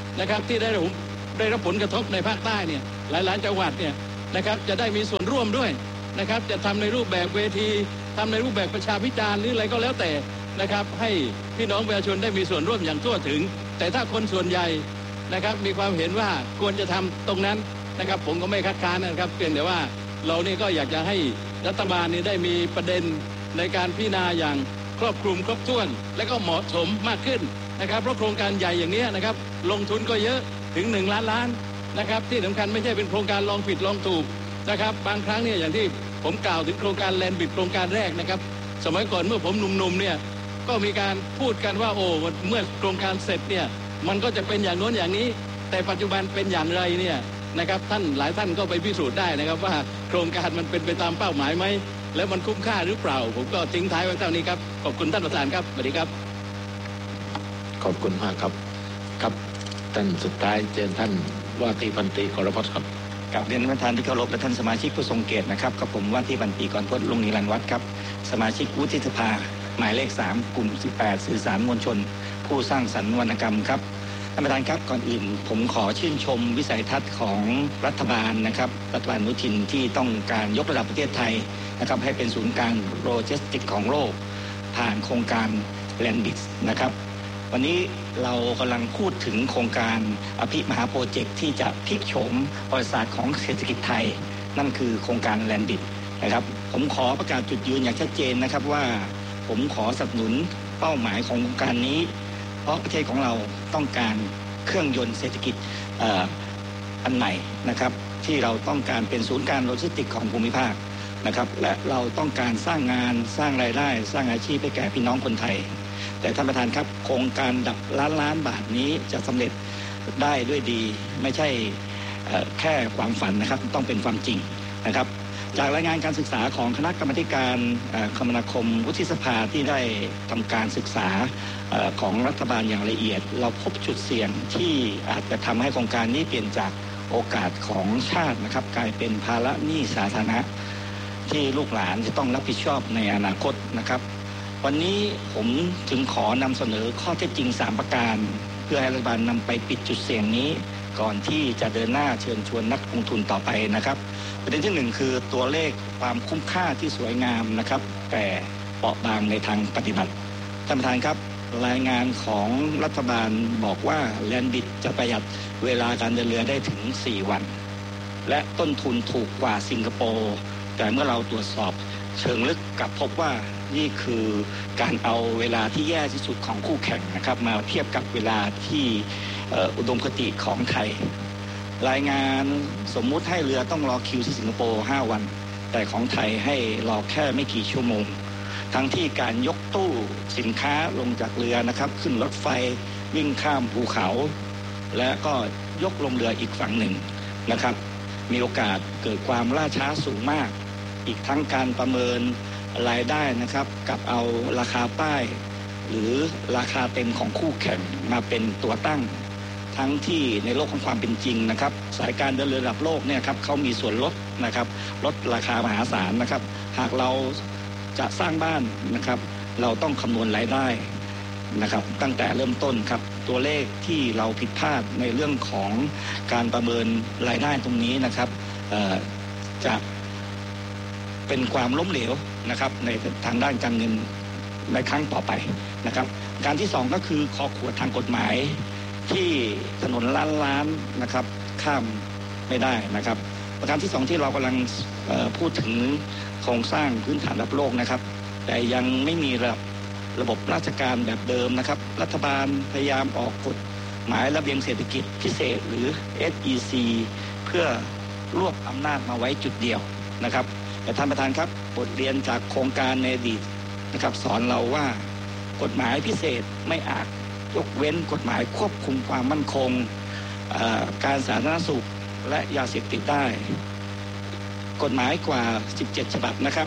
[SPEAKER 6] นะครับที่ได้รับผลกระทบในภาคใต้เนี่ยหลายๆจังหวัดเนี่ยนะครับจะได้มีส่วนร่วมด้วยนะครับจะทำในรูปแบบเวทีทำในรูปแบบประชาพิจารณ์หรืออะไรก็แล้วแต่นะครับให้พี่น้องประชาชนได้มีส่วนร่วมอย่างทั่วถึงแต่ถ้าคนส่วนใหญ่นะครับมีความเห็นว่าควรจะทำตรงนั้นนะครับผมก็ไม่คัดค้านนะครับเพียงแต่ว่าเรานี่ก็อยากจะให้รัฐบาลนี่ได้มีประเด็นในการพิจารณาอย่างครอบคลุมครบถ้วนและก็เหมาะสมมากขึ้นนะครับเพราะโครงการใหญ่อย่างนี้นะครับลงทุนก็เยอะถึง1 ล้านล้านนะครับที่สำคัญไม่ใช่เป็นโครงการลองผิดลองถูกนะครับบางครั้งเนี่ยอย่างที่ผมกล่าวถึงโครงการแลนด์บิดโครงการแรกนะครับสมัยก่อนเมื่อผมหนุ่มๆเนี่ยก็มีการพูดกันว่าโอ้เมื่อโครงการเสร็จเนี่ยมันก็จะเป็นอย่างโน้นอย่างนี้แต่ปัจจุบันเป็นอย่างไรเนี่ยนะครับหลายท่านก็ไปพิสูจน์ได้นะครับว่าโครงการมันเป็นไปตามเป้าหมายไหมแล้วมันคุ้มค่าหรือเปล่าผมก็ทิ้งท้ายไว้เท่านี้ครับขอบคุณท่านประธานครับสวัสดีครับ
[SPEAKER 2] ขอบคุณมากครับครับท่านสุดท้ายเชิญท่านว่าที่พันตรีกรพัฒน์ครับ
[SPEAKER 7] กับเรียนท่านประธานที่เคารพและท่านสมาชิกผู้ทรงเกียรตินะครับกับผมว่าที่พันตรีกรพจน์ ลุงนิรันดร์วัฒน์ครับสมาชิกวุฒิสภาหมายเลข3กลุ่ม18สื่อสารมวลชนผู้สร้างสรรค์วรรณกรรมครับท่านประธานครับก่อนอื่นผมขอชื่นชมวิสัยทัศน์ของรัฐบาลนะครับรัฐบาลอนุทินที่ต้องการยกระดับประเทศไทยนะครับให้เป็นศูนย์กลางโลจิสติกส์ของโลกผ่านโครงการแลนด์บิดนะครับวันนี้เรากำลังพูดถึงโครงการอภิมหาโปรเจกต์ที่จะพลิกโฉมประวัติศาสตร์ของเศรษฐกิจไทยนั่นคือโครงการแลนด์บิดนะครับผมขอประกาศจุดยืนอย่างชัดเจนนะครับว่าผมขอสนับสนุนเป้าหมายของโครงการนี้เพราะประเทศของเราต้องการเครื่องยนต์เศรษฐกิจอันใหม่นะครับที่เราต้องการเป็นศูนย์กลางโลจิสติกส์ของภูมิภาคนะครับและเราต้องการสร้างงานสร้างรายได้สร้างอาชีพให้แก่พี่น้องคนไทยแต่ท่านประธานครับโครงการดับล้านบาทนี้จะสำเร็จได้ด้วยดีไม่ใช่แค่ความฝันนะครับต้องเป็นความจริงนะครับจากรายงานการศึกษาของคณะกรรมการคมนาคมวุฒิสภาที่ได้ทำการศึกษาของรัฐบาลอย่างละเอียดเราพบจุดเสี่ยงที่อาจจะทำให้โครงการนี้เปลี่ยนจากโอกาสของชาตินะครับกลายเป็นภาระหนี้สาธารณะที่ลูกหลานจะต้องรับผิดชอบในอนาคตนะครับวันนี้ผมจึงขอนำเสนอข้อเท็จจริง3ประการเพื่อให้รัฐบาลนำไปปิดจุดเสี่ยงนี้ก่อนที่จะเดินหน้าเชิญชวนนักลงทุนต่อไปนะครับประเด็นที่1คือตัวเลขความคุ้มค่าที่สวยงามนะครับแต่เปราะบางในทางปฏิบัติท่านประธานครับรายงานของรัฐบาลบอกว่าแลนด์บิดจะประหยัดเวลาการเดินเรือได้ถึง4 วันและต้นทุนถูกกว่าสิงคโปร์แต่เมื่อเราตรวจสอบเชิงลึกกลับพบว่านี่คือการเอาเวลาที่แย่ที่สุดของคู่แข่งนะครับมาเทียบกับเวลาที่อุดมคติของไทยรายงานสมมุติให้เรือต้องรอคิวที่สิงคโปร์5 วันแต่ของไทยให้รอแค่ไม่กี่ชั่วโมงทั้งที่การยกตู้สินค้าลงจากเรือนะครับขึ้นรถไฟวิ่งข้ามภูเขาและก็ยกลงเรืออีกฝั่งหนึ่งนะครับมีโอกาสเกิดความล่าช้าสูงมากอีกทั้งการประเมินรายได้นะครับกับเอาราคาป้ายหรือราคาเต็มของคู่แข่งมาเป็นตัวตั้งทั้งที่ในโลกของความเป็นจริงนะครับสายการเดินเรือระดับโลกเนี่ยครับเขามีส่วนลดนะครับลดราคามหาศาลนะครับหากเราจะสร้างบ้านนะครับเราต้องคำนวณรายได้นะครับตั้งแต่เริ่มต้นครับตัวเลขที่เราผิดพลาดในเรื่องของการประเมินรายได้ตรงนี้นะครับจะเป็นความล้มเหลวนะครับในทางด้านการเงินในครั้งต่อไปนะครับการที่2ก็คือคอขวดทางกฎหมายที่ถนนล้านนะครับข้ามไม่ได้นะครับประการที่2ที่เรากำลังพูดถึงโครงสร้างพื้นฐานระดับโลกนะครับแต่ยังไม่มีระบบราชการแบบเดิมนะครับรัฐบาลพยายามออกกฎหมายระเบียงเศรษฐกิจพิเศษหรือ SEC เพื่อรวบอำนาจมาไว้จุดเดียวนะครับแต่ท่านประธานครับบทเรียนจากโครงการในอดีตนะครับสอนเราว่ากฎหมายพิเศษไม่อาจยกเว้นกฎหมายควบคุมความมั่นคงการสาธารณสุขและยาเสพติดได้กฎหมายกว่า17 ฉบับนะครับ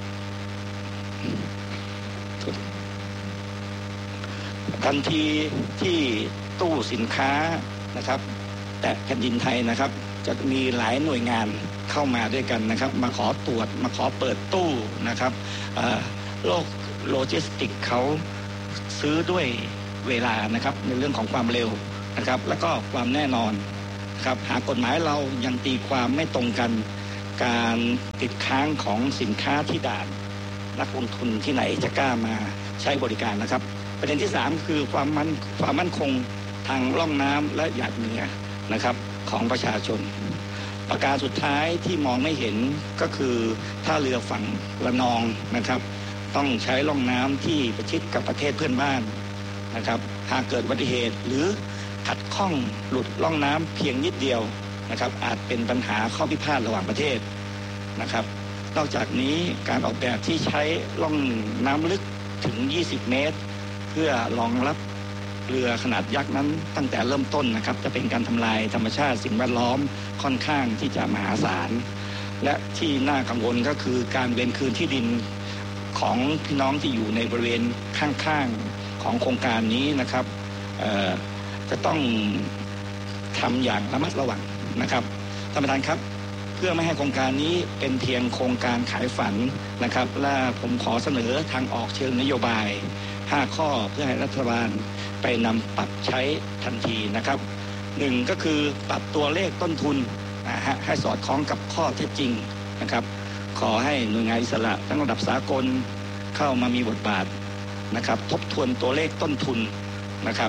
[SPEAKER 7] ทันทีที่ตู้สินค้านะครับแต่แผ่นดินไทยนะครับจะมีหลายหน่วยงานเข้ามาด้วยกันนะครับมาขอตรวจมาขอเปิดตู้นะครับโลกโลจิสติกเขาซื้อด้วยเวลานะครับในเรื่องของความเร็วนะครับแล้วก็ความแน่นอนครับหากกฎหมายเรายังตีความไม่ตรงกันการติดค้างของสินค้าที่ด่านนักลงทุนที่ไหนจะกล้ามาใช้บริการนะครับประเด็นที่3คือความมั่นคงทางล่องน้ำและหยาดเหนือนะครับของประชาชนประการสุดท้ายที่มองไม่เห็นก็คือท่าเรือฝั่งระนองนะครับต้องใช้ล่องน้ำที่ประชิดกับประเทศเพื่อนบ้านนะครับหากเกิดอุบัติเหตุหรือขัดข้องหลุดล่องน้ำเพียงนิดเดียวนะครับอาจเป็นปัญหาข้อพิพาทระหว่างประเทศนะครับนอกจากนี้การออกแบบที่ใช้ล่องน้ำลึกถึง20 เมตรเพื่อรองรับเรือขนาดยักษ์นั้นตั้งแต่เริ่มต้นนะครับจะเป็นการทำลายธรรมชาติสิ่งแวดล้อมค่อนข้างที่จะมหาศาลและที่น่ากังวลก็คือการเวรคืนที่ดินของพี่น้องที่อยู่ในบริเวณข้างๆของโครงการนี้นะครับจะต้องทำอย่างระมัดระวังนะครับท่านประธานครับเพื่อไม่ให้โครงการนี้เป็นเพียงโครงการขายฝันนะครับและผมขอเสนอทางออกเชิงนโยบาย5 ข้อเพื่อให้รัฐบาลไปนำปรับใช้ทันทีนะครับ1ก็คือปรับตัวเลขต้นทุนให้สอดคล้องกับข้อเท็จจริงนะครับขอให้หน่วยงานอิสระทั้งระดับสากลเข้ามามีบทบาทนะครับทบทวนตัวเลขต้นทุนนะครับ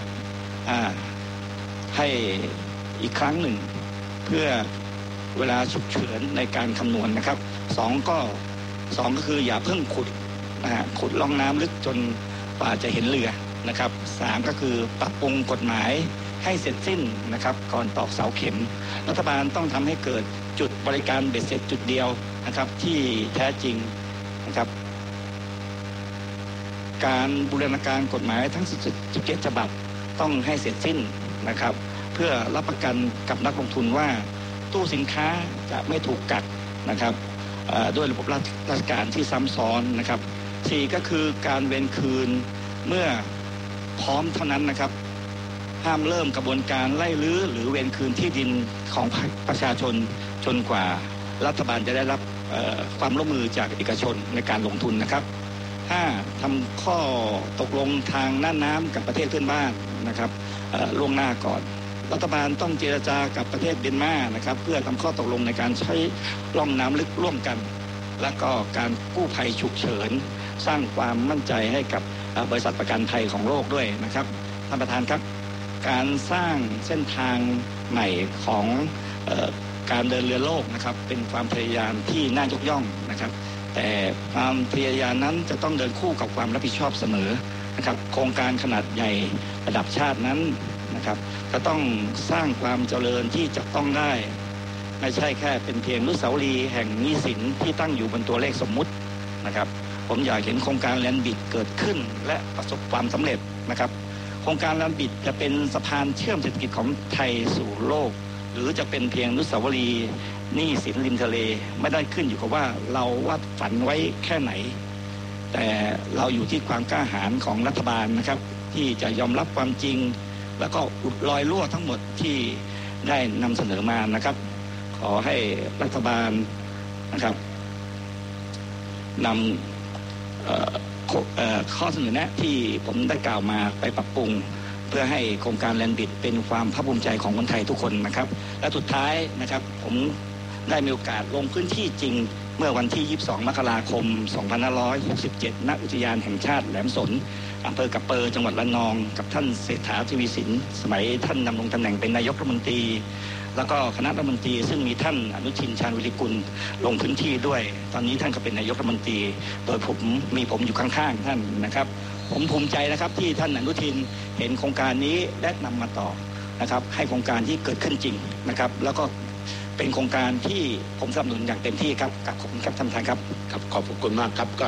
[SPEAKER 7] ให้อีกครั้งหนึ่งเพื่อเวลาฉุกเฉินในการคำนวณนะครับ2ก็คืออย่าเพิ่งขุดล่องน้ำลึกจนกว่าจะเห็นเรือนะครับ3ก็คือปรับปรุงกฎหมายให้เสร็จสิ้นนะครับก่อนตอกเสาเข็มรัฐบาลต้องทำให้เกิดจุดบริการเบ็ดเสร็จจุดเดียวนะครับที่แท้จริงนะครับการบูรณาการกฎหมายทั้ง17 ฉบับต้องให้เสร็จสิ้นนะครับเพื่อรับประกันกับนักลงทุนว่าตู้สินค้าจะไม่ถูกกักนะครับด้วยระบบราชการที่ซ้ำซ้อนนะครับ4ก็คือการเวรคืนเมื่อพร้อมเท่านั้นนะครับห้ามเริ่มกระบวนการไล่รื้อหรือเวรคืนที่ดินของประชาชนจนกว่ารัฐบาลจะได้รับความร่วมมือจากเอกชนในการลงทุนนะครับ5ทำข้อตกลงทางน่านน้ำกับประเทศเพื่อนบ้านนะครับล่วงหน้าก่อนรัฐบาลต้องเจรจากับประเทศเมียนมานะครับเพื่อทำข้อตกลงในการใช้ล่องน้ำลึกร่วมกันและก็การกู้ภัยฉุกเฉินสร้างความมั่นใจให้กับบริษัทประกันภัยของโลกด้วยนะครับท่านประธานครับการสร้างเส้นทางใหม่ของการเดินเรือโลกนะครับเป็นความพยายามที่น่ายกย่องนะครับแต่ความพยายามนั้นจะต้องเดินคู่กับความรับผิดชอบเสมอนะครับโครงการขนาดใหญ่ระดับชาตินั้นนะครับจะต้องสร้างความเจริญที่จะต้องได้ไม่ใช่แค่เป็นเพียงอนุสาวรีย์แห่งหนี้สินที่ตั้งอยู่บนตัวเลขสมมุตินะครับผมอยากเห็นโครงการแลนด์บิดเกิดขึ้นและประสบความสำเร็จนะครับโครงการแลนด์บิดจะเป็นสะพานเชื่อมเศรษฐกิจของไทยสู่โลกหรือจะเป็นเพียงอนุสาวรีย์หนี้สินริมทะเลไม่ได้ขึ้นอยู่กับว่าเราวาดฝันไว้แค่ไหนแต่เราอยู่ที่ความกล้าหาญของรัฐบาลนะครับที่จะยอมรับความจริงแล้วก็อุดรอยรั่วทั้งหมดที่ได้นำเสนอมานะครับขอให้รัฐบาลนะครับนำข้อเสนอแนะที่ผมได้กล่าวมาไปปรับปรุงเพื่อให้โครงการแลนด์บิดเป็นความภาคภูมิใจของคนไทยทุกคนนะครับและสุดท้ายนะครับผมได้มีโอกาสลงพื้นที่จริงเมื่อวันที่22 มกราคม 2567 ณ อุทยานแห่งชาติแหลมสนอำเภอกะเปอจังหวัดระนองกับท่านเศรษฐาทวีสินสมัยท่านดำรงตำแหน่งเป็นนายกรัฐมนตรีแล้วก็คณะรัฐมนตรีซึ่งมีท่านอนุทินชาญวิริกุลลงพื้นที่ด้วยตอนนี้ท่านก็เป็นนายกรัฐมนตรีโดยผมอยู่ข้างๆท่านนะครับผมภูมิใจนะครับที่ท่านอนุทินเห็นโครงการนี้และนำมาต่อนะครับให้โครงการที่เกิดขึ้นจริงนะครับแล้วก็เป็นโครงการที่ผมสนับสนุนอย่างเต็มที่ครับขอบคุณครับท่านประธานครับ
[SPEAKER 2] ครับขอบคุณมากครับก็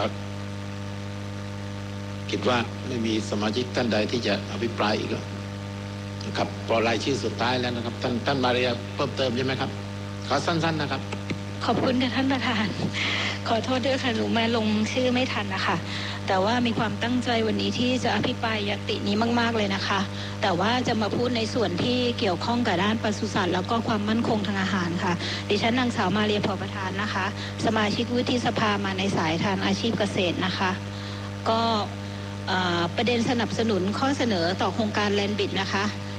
[SPEAKER 2] คิดว่าไม่มีสมาชิกท่านใดที่จะอภิปรายอีกแล้วนะครับพอรายชื่อสุดท้ายแล้วนะครับท่านมาเรียเพิ่มเติมใช่ไหมครับขอสั้นๆนะครับ
[SPEAKER 8] ขอบคุณค่ะท่านประธานขอโทษด้วยค่ะหนูมาลงชื่อไม่ทันนะคะแต่ว่ามีความตั้งใจวันนี้ที่จะอภิปรายญัตตินี้มากๆเลยนะคะแต่ว่าจะมาพูดในส่วนที่เกี่ยวข้องกับด้านปศุสัตว์แล้วก็ความมั่นคงทางอาหารค่ะดิฉันนางสาวมาเรียพอประธานนะคะสมาชิกวุฒิสภามาในสายทางอาชีพเกษตรนะคะก็ประเด็นสนับสนุนข้อเสนอต่อโครงการแลนด์บิดนะคะ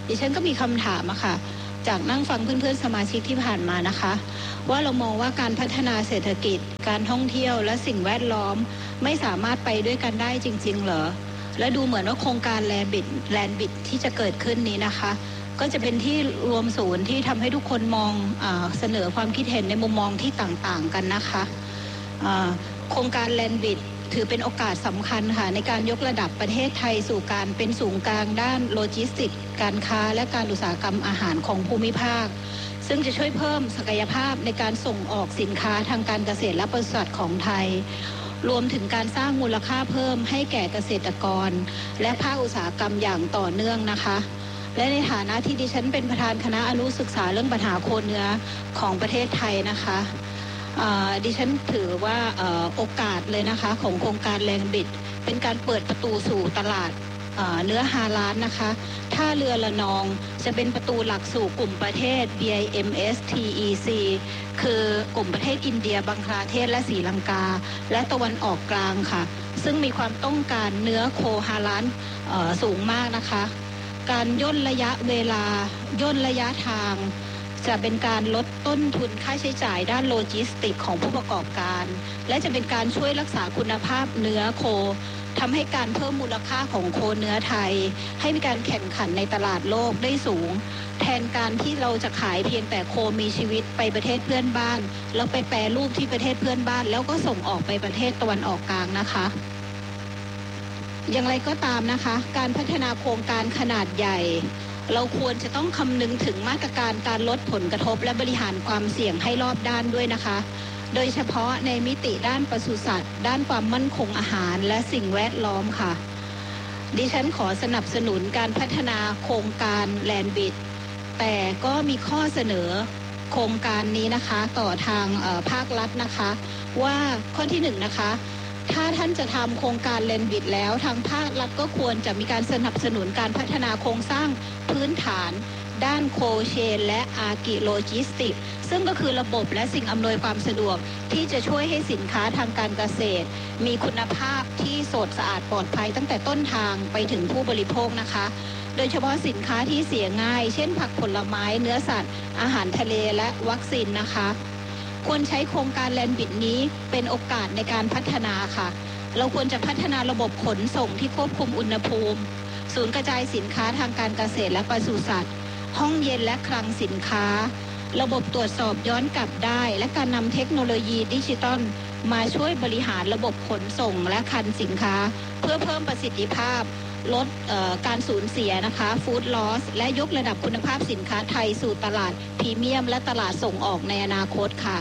[SPEAKER 8] ดิฉันก็มีคำถามอะค่ะจากนั่งฟังเพื่อนๆสมาชิกที่ผ่านมานะคะว่าเรามองว่าการพัฒนาเศรษฐกิจการท่องเที่ยวและสิ่งแวดล้อมไม่สามารถไปด้วยกันได้จริงๆเหรอและดูเหมือนว่าโครงการแลนด์บิดที่จะเกิดขึ้นนี้นะคะก็จะเป็นที่รวมศูนย์ที่ทำให้ทุกคนมองเสนอความคิดเห็นในมุมมองที่ต่างๆกันนะคะโครงการแลนด์บิดถือเป็นโอกาสสำคัญค่ะในการยกระดับประเทศไทยสู่การเป็นศูนย์กลางด้านโลจิสติกส์การค้าและการอุตสาหกรรมอาหารของภูมิภาคซึ่งจะช่วยเพิ่มศักยภาพในการส่งออกสินค้าทางการเกษตรและปศุสัตว์ของไทยรวมถึงการสร้างมูลค่าเพิ่มให้แก่เกษตรกรและภาคอุตสาหกรรมอย่างต่อเนื่องนะคะและในฐานะที่ดิฉันเป็นประธานคณะอนุศึกษาเรื่องปัญหาโคเนื้อของประเทศไทยนะคะดิฉันถือว่าโอกาสเลยนะคะของโครงการแลนด์บิดเป็นการเปิดประตูสู่ตลาดเนื้อฮาลาลนะคะท่าเรือละนองจะเป็นประตูหลักสู่กลุ่มประเทศ BIMS TEC คือกลุ่มประเทศอินเดียบังคลาเทศและศรีลังกาและตะวันออกกลางค่ะซึ่งมีความต้องการเนื้อโคฮาลาลสูงมากนะคะการย่นระยะเวลาย่นระยะทางจะเป็นการลดต้นทุนค่าใช้จ่ายด้านโลจิสติกของผู้ประกอบการและจะเป็นการช่วยรักษาคุณภาพเนื้อโคทำให้การเพิ่มมูลค่าของโคเนื้อไทยให้มีการแข่งขันในตลาดโลกได้สูงแทนการที่เราจะขายเพียงแต่โคมีชีวิตไปประเทศเพื่อนบ้านแล้วไปแปรรูปที่ประเทศเพื่อนบ้านแล้วก็ส่งออกไปประเทศตะวันออกกลางนะคะอย่างไรก็ตามนะคะการพัฒนาโครงการขนาดใหญ่เราควรจะต้องคำนึงถึงมาตรการการลดผลกระทบและบริหารความเสี่ยงให้รอบด้านด้วยนะคะโดยเฉพาะในมิติด้านปศุสัตว์ด้านความมั่นคงอาหารและสิ่งแวดล้อมค่ะดิฉันขอสนับสนุนการพัฒนาโครงการแลนด์บิดแต่ก็มีข้อเสนอโครงการนี้นะคะต่อทางภาครัฐนะคะว่าข้อที่1นะคะถ้าท่านจะทำโครงการแลนด์บิดแล้วทางภาครัฐก็ควรจะมีการสนับสนุนการพัฒนาโครงสร้างพื้นฐานด้านโคเชนและอาร์กิโลจิสติกซึ่งก็คือระบบและสิ่งอำนวยความสะดวกที่จะช่วยให้สินค้าทางการเกษตรมีคุณภาพที่สดสะอาดปลอดภัยตั้งแต่ต้นทางไปถึงผู้บริโภคนะคะโดยเฉพาะสินค้าที่เสียง่ายเช่นผักผลไม้เนื้อสัตว์อาหารทะเลและวัคซีนนะคะควรใช้โครงการแลนด์บิดนี้เป็นโอกาสในการพัฒนาค่ะเราควรจะพัฒนาระบบขนส่งที่ควบคุมอุณหภูมิศูนย์กระจายสินค้าทางการเกษตรและปศุสัตว์ห้องเย็นและคลังสินค้าระบบตรวจสอบย้อนกลับได้และการนำเทคโนโลยีดิจิตอลมาช่วยบริหารระบบขนส่งและคลังสินค้าเพื่อเพิ่มประสิทธิภาพลดการสูญเสียนะคะฟู้ดลอสและยกระดับคุณภาพสินค้าไทยสู่ตลาดพรีเมียมและตลาดส่งออกในอนาคตค่ะ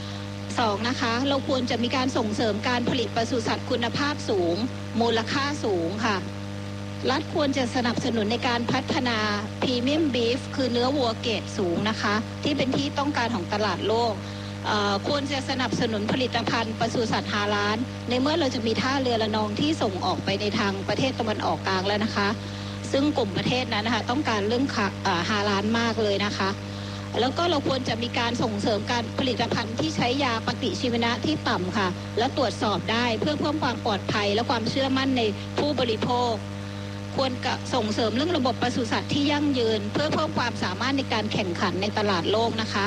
[SPEAKER 8] 2นะคะเราควรจะมีการส่งเสริมการผลิตปศุสัตว์คุณภาพสูงมูลค่าสูงค่ะรัฐควรจะสนับสนุนในการพัฒนาพรีเมียมบีฟคือเนื้อวัวเกรดสูงนะคะที่เป็นที่ต้องการของตลาดโลกควรจะสนับสนุนผลิตภัณฑ์ปศุสัตว์ฮาลาลในเมื่อเราจะมีท่าเรือละนองที่ส่งออกไปในทางประเทศตะวันออกกลางแล้วนะคะซึ่งกลุ่มประเทศนั้นนะคะต้องการเรื่องฮาลาลมากเลยนะคะแล้วก็เราควรจะมีการส่งเสริมการผลิตภัณฑ์ที่ใช้ยาปฏิชีวนะที่ต่ำค่ะและตรวจสอบได้เพื่อเพิ่มความปลอดภัยและความเชื่อมั่นในผู้บริโภคควรส่งเสริมเรื่องระบบปศุสัตว์ที่ยั่งยืนเพื่อเพิ่มความสามารถในการแข่งขันในตลาดโลกนะคะ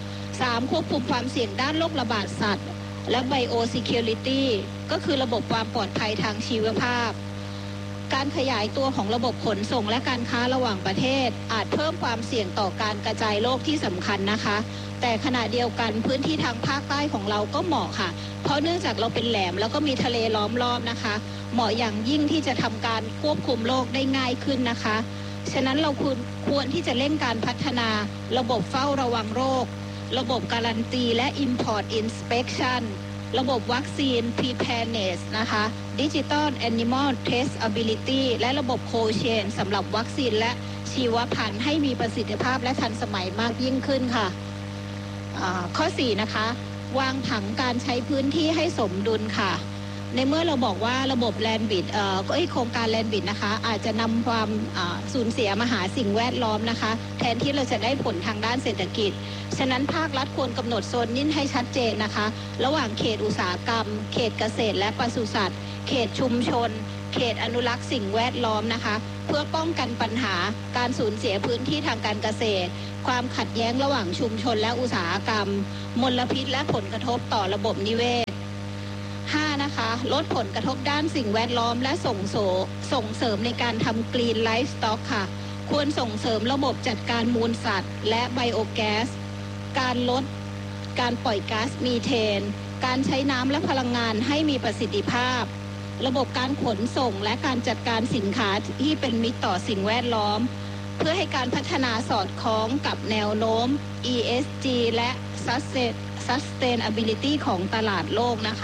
[SPEAKER 8] 3ควบคุมความเสี่ยงด้านโรคระบาดสัตว์และ Biosecurity ก็คือระบบความปลอดภัยทางชีวภาพการขยายตัวของระบบขนส่งและการค้าระหว่างประเทศอาจเพิ่มความเสี่ยงต่อการกระจายโรคที่สำคัญนะคะแต่ขณะเดียวกันพื้นที่ทางภาคใต้ของเราก็เหมาะค่ะเพราะเนื่องจากเราเป็นแหลมแล้วก็มีทะเลล้อมรอบนะคะเหมาะอย่างยิ่งที่จะทำการควบคุมโรคได้ง่ายขึ้นนะคะฉะนั้นเราควรที่จะเร่งการพัฒนาระบบเฝ้าระวังโรคระบบการันตีและ Import Inspection ระบบวัคซีน Preparedness นะคะ Digital Animal Traceability และระบบ Cold Chain สำหรับวัคซีนและชีวพันธุ์ให้มีประสิทธิภาพและทันสมัยมากยิ่งขึ้นค่ะข้อ4นะคะวางผังการใช้พื้นที่ให้สมดุลค่ะในเมื่อเราบอกว่าระบบแลนด์บิดโครงการแลนด์บิดนะคะอาจจะนำความสูญเสียมาหาสิ่งแวดล้อมนะคะแทนที่เราจะได้ผลทางด้านเศรษฐกิจฉะนั้นภาครัฐควรกำหนดโซนนิ่งให้ชัดเจนนะคะระหว่างเขตอุตสาหกรรมเขตเกษตรและปศุสัตว์เขตชุมชนเขตอนุรักษ์สิ่งแวดล้อมนะคะเพื่อป้องกันปัญหาการสูญเสียพื้นที่ทางการเกษตรความขัดแย้งระหว่างชุมชนและอุตสาหกรรมมลพิษและผลกระทบต่อระบบนิเวศ 5. นะคะลดผลกระทบด้านสิ่งแวดล้อมและส่งเสริมในการทำ Green Livestock ค่ะควรส่งเสริมระบบจัดการมูลสัตว์และไบโอแก๊สการลดการปล่อยก๊าซมีเทนการใช้น้ำและพลังงานให้มีประสิทธิภาพระบบการขนส่งและการจัดการสินค้าที่เป็นมิตรต่อสิ่งแวดล้อมเพื่อให้การพัฒนาสอดคล้องกับแนวโน้ม ESG และ Sustainability ของตลาดโลกนะคะ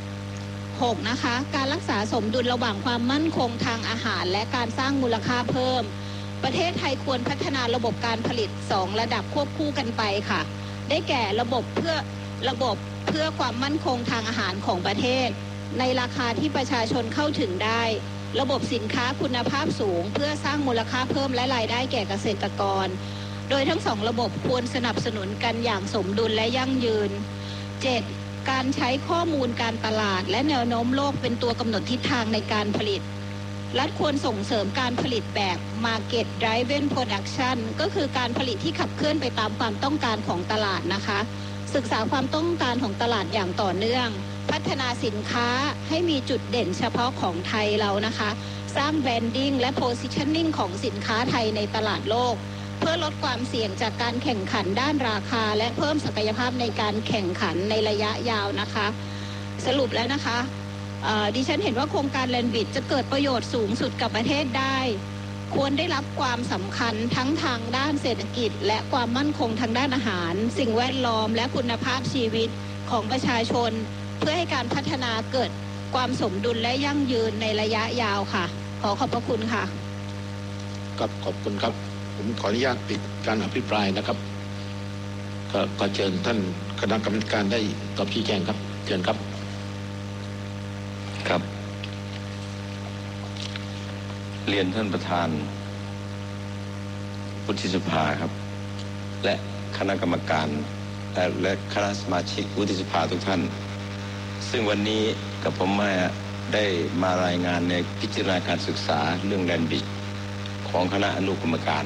[SPEAKER 8] 6. นะคะการรักษาสมดุลระหว่างความมั่นคงทางอาหารและการสร้างมูลค่าเพิ่มประเทศไทยควรพัฒนาระบบการผลิต2ระดับควบคู่กันไปค่ะได้แก่ระบบเพื่อความมั่นคงทางอาหารของประเทศในราคาที่ประชาชนเข้าถึงได้ระบบสินค้าคุณภาพสูงเพื่อสร้างมูลค่าเพิ่มและรายได้แก่เกษตรกรโดยทั้ง2ระบบควรสนับสนุนกันอย่างสมดุลและยั่งยืน 7. การใช้ข้อมูลการตลาดและแนวโน้มโลกเป็นตัวกำหนดทิศทางในการผลิตรัฐควรส่งเสริมการผลิตแบบ Market Driven Production ก็คือการผลิตที่ขับเคลื่อนไปตามความต้องการของตลาดนะคะศึกษาความต้องการของตลาดอย่างต่อเนื่องพัฒนาสินค้าให้มีจุดเด่นเฉพาะของไทยเรานะคะสร้างแบรนดิ้งและ Positioning ของสินค้าไทยในตลาดโลกเพื่อลดความเสี่ยงจากการแข่งขันด้านราคาและเพิ่มศักยภาพในการแข่งขันในระยะยาวนะคะสรุปแล้วนะคะดิฉันเห็นว่าโครงการแลนด์บิดจะเกิดประโยชน์สูงสุดกับประเทศได้ควรได้รับความสำคัญทั้งทางด้านเศรษฐกิจและความมั่นคงทางด้านอาหารสิ่งแวดล้อมและคุณภาพชีวิตของประชาชนเพื่อให้การพัฒนาเกิดความสมดุลและยั่งยืนในระยะยาวค่ะขอบพระคุณค่ะ
[SPEAKER 2] ขอบคุณครับผมขออนุญาตปิดการอภิปรายนะครับก็เชิญท่านคณะกรรมการได้ตอบชี้แจงครับเชิญครับ
[SPEAKER 4] ครับเรียนท่านประธานวุฒิสภาครับและคณะกรรมการและคณะสมาชิกวุฒิสภาทุกท่านซึ่งวันนี้กับผมได้มารายงานในพิจารณาการศึกษาเรื่องแลนด์บิดของคณะอนุกรรมการ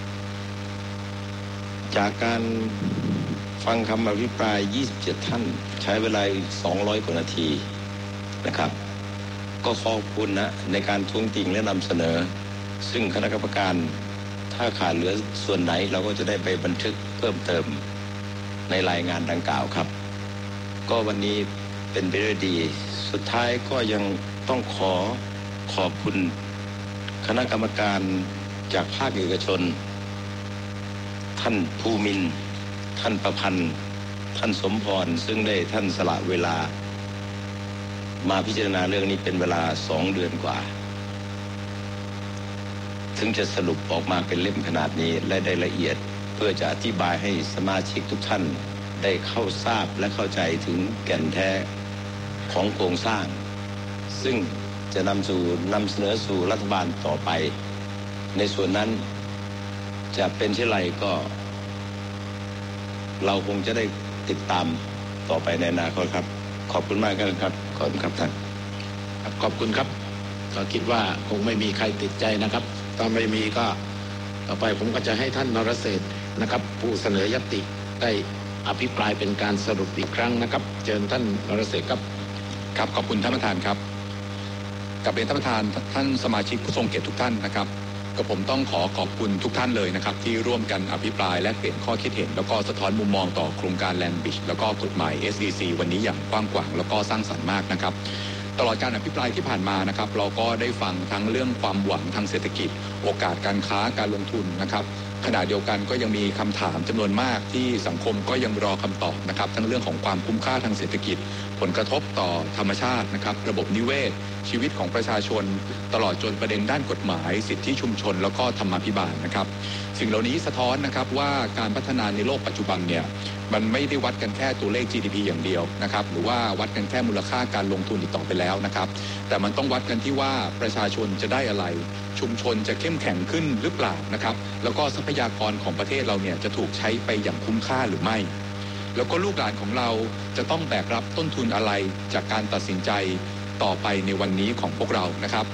[SPEAKER 4] จากการฟังคำอภิปราย27ท่านใช้เวลา200กว่านาทีนะครับก็ขอบคุณนะในการท้วงติงและนำเสนอซึ่งคณะกรรมการถ้าขาดเหลือส่วนไหนเราก็จะได้ไปบันทึกเพิ่มเติมในรายงานดังกล่าวครับก็วันนี้เป็นไปด้วยดีสุดท้ายก็ยังต้องขอบคุณคณะกรรมการจากภาคเอกชนท่านภูมินทร์ท่านประพันธ์ท่านสมพรซึ่งได้ท่านสละเวลามาพิจารณาเรื่องนี้เป็นเวลา2 เดือนกว่าถึงจะสรุปออกมาเป็นเล่มขนาดนี้และได้ละเอียดเพื่อจะอธิบายให้สมาชิกทุกท่านได้เข้าทราบและเข้าใจถึงแก่นแท้ของโครงสร้างซึ่งจะนำเสนอสู่รัฐบาลต่อไปในส่วนนั้นจะเป็นเช่นไรก็เราคงจะได้ติดตามต่อไปในอนาคตครับขอบคุณมากครับขอบคุณครับท่าน
[SPEAKER 2] ขอบคุณครับก็คิดว่าคงไม่มีใครติดใจนะครับถ้าไม่มีก็ต่อไปผมก็จะให้ท่านนรเศรษฐ์นะครับผู้เสนอยติได้อภิปรายเป็นการสรุปอีกครั้งนะครับเชิญท่านนรเศรษฐ์ครับ
[SPEAKER 9] ครับขอบคุณท่านประธานครับกับเรียนท่านประธานท่านสมาชิกผู้ทรงเกียรติทุกท่านนะครับกับผมต้องขอบคุณทุกท่านเลยนะครับที่ร่วมกันอภิปรายและเปลี่ยนข้อคิดเห็นแล้วก็สะท้อนมุมมองต่อโครงการแลนด์บิชแล้วก็กฎหมาย SDC วันนี้อย่างกว้างขวางแล้วก็สร้างสรรค์มากนะครับตลอดการอภิปรายที่ผ่านมานะครับเราก็ได้ฟังทั้งเรื่องความหวังทางเศรษฐกิจโอกาสการค้าการลงทุนนะครับขณะเดียวกันก็ยังมีคำถามจำนวนมากที่สังคมก็ยังรอคำตอบนะครับทั้งเรื่องของความคุ้มค่าทางเศรษฐกิจผลกระทบต่อธรรมชาตินะครับระบบนิเวศชีวิตของประชาชนตลอดจนประเด็นด้านกฎหมายสิทธิชุมชนแล้วก็ธรรมาภิบาลนะครับสิ่งเหล่านี้สะท้อนนะครับว่าการพัฒนาในโลกปัจจุบันเนี่ยมันไม่ได้วัดกันแค่ตัวเลข GDP อย่างเดียวนะครับหรือว่าวัดกันแค่มูลค่าการลงทุนอีกต่อไปแล้วนะครับแต่มันต้องวัดกันที่ว่าประชาชนจะได้อะไรชุมชนจะเข้มแข็งขึ้นหรือเปล่านะครับแล้วก็ทรัพยากรของประเทศเราเนี่ยจะถูกใช้ไปอย่างคุ้มค่าหรือไม่แล้วก็ลูกหลานของเราจะต้องแบกรับต้นทุนอะไรจากการตัดสินใจต่อไปในวันนี้ของพวกเรานะครับผ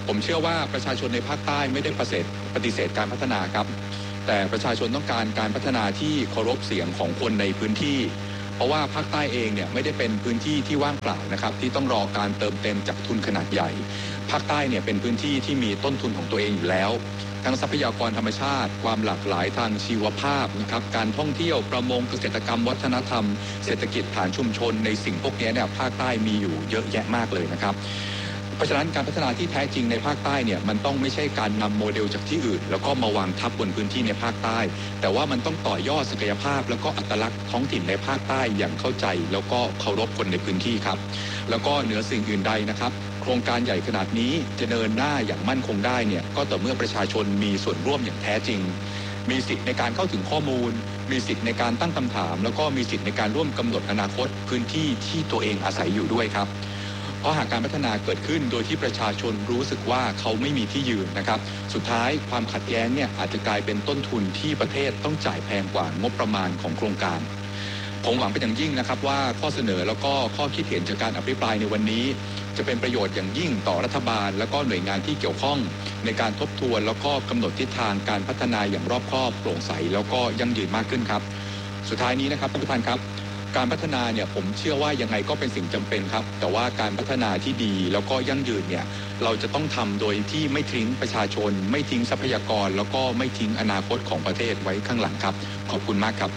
[SPEAKER 9] ผมเชื่อว่าประชาชนในภาคใต้ไม่ได้ปฏิเสธการพัฒนาครับแต่ประชาชนต้องการการพัฒนาที่เคารพเสียงของคนในพื้นที่เพราะว่าภาคใต้เองเนี่ยไม่ได้เป็นพื้นที่ที่ว่างเปล่านะครับที่ต้องรอการเติมเต็มจากทุนขนาดใหญ่ภาคใต้เนี่ยเป็นพื้นที่ที่มีต้นทุนของตัวเองอยู่แล้วทั้งทรัพยากรธรรมชาติความหลากหลายทางชีวภาพนะครับการท่องเที่ยวประมงเกษตรกรรมวัฒนธรรมเศรษฐกิจฐานชุมชนในสิ่งพวกนี้เนี่ยภาคใต้มีอยู่เยอะแยะมากเลยนะครับเพราะฉะนั้นการพัฒนาที่แท้จริงในภาคใต้เนี่ยมันต้องไม่ใช่การนำโมเดลจากที่อื่นแล้วก็มาวางทับบนพื้นที่ในภาคใต้แต่ว่ามันต้องต่อยอดศักยภาพแล้วก็อัตลักษณ์ท้องถิ่นในภาคใต้อย่างเข้าใจแล้วก็เคารพคนในพื้นที่ครับแล้วก็เหนือสิ่งอื่นใดนะครับโครงการใหญ่ขนาดนี้จะเดินหน้าอย่างมั่นคงได้เนี่ยก็ต่อเมื่อประชาชนมีส่วนร่วมอย่างแท้จริงมีสิทธิ์ในการเข้าถึงข้อมูลมีสิทธิ์ในการตั้งคำถามแล้วก็มีสิทธิ์ในการร่วมกำหนดอนาคตพื้นที่ที่ตัวเองอาศัยอยู่ด้วยครับเพราะหากการพัฒนาเกิดขึ้นโดยที่ประชาชนรู้สึกว่าเขาไม่มีที่ยืนนะครับสุดท้ายความขัดแย้งเนี่ยอาจจะกลายเป็นต้นทุนที่ประเทศต้องจ่ายแพงกว่างบประมาณของโครงการผมหวังเป็นอย่างยิ่งนะครับว่าข้อเสนอแล้วก็ข้อคิดเห็นจากการอภิปรายในวันนี้จะเป็นประโยชน์อย่างยิ่งต่อรัฐบาลและก็หน่วยงานที่เกี่ยวข้องในการทบทวนแล้วก็กำหนดทิศทางการพัฒนาอย่างรอบคอบโปร่งใสแล้วก็ยั่งยืนมากขึ้นครับสุดท้ายนี้นะครับท่านประธานครับการพัฒนาเนี่ยผมเชื่อว่ายังไงก็เป็นสิ่งจำเป็นครับแต่ว่าการพัฒนาที่ดีแล้วก็ยั่งยืนเนี่ยเราจะต้องทำโดยที่ไม่ทิ้งประชาชนไม่ทิ้งทรัพยากรแล้วก็ไม่ทิ้งอนาคตของประเทศไว้ข้างหลังครับขอบคุณมากครับ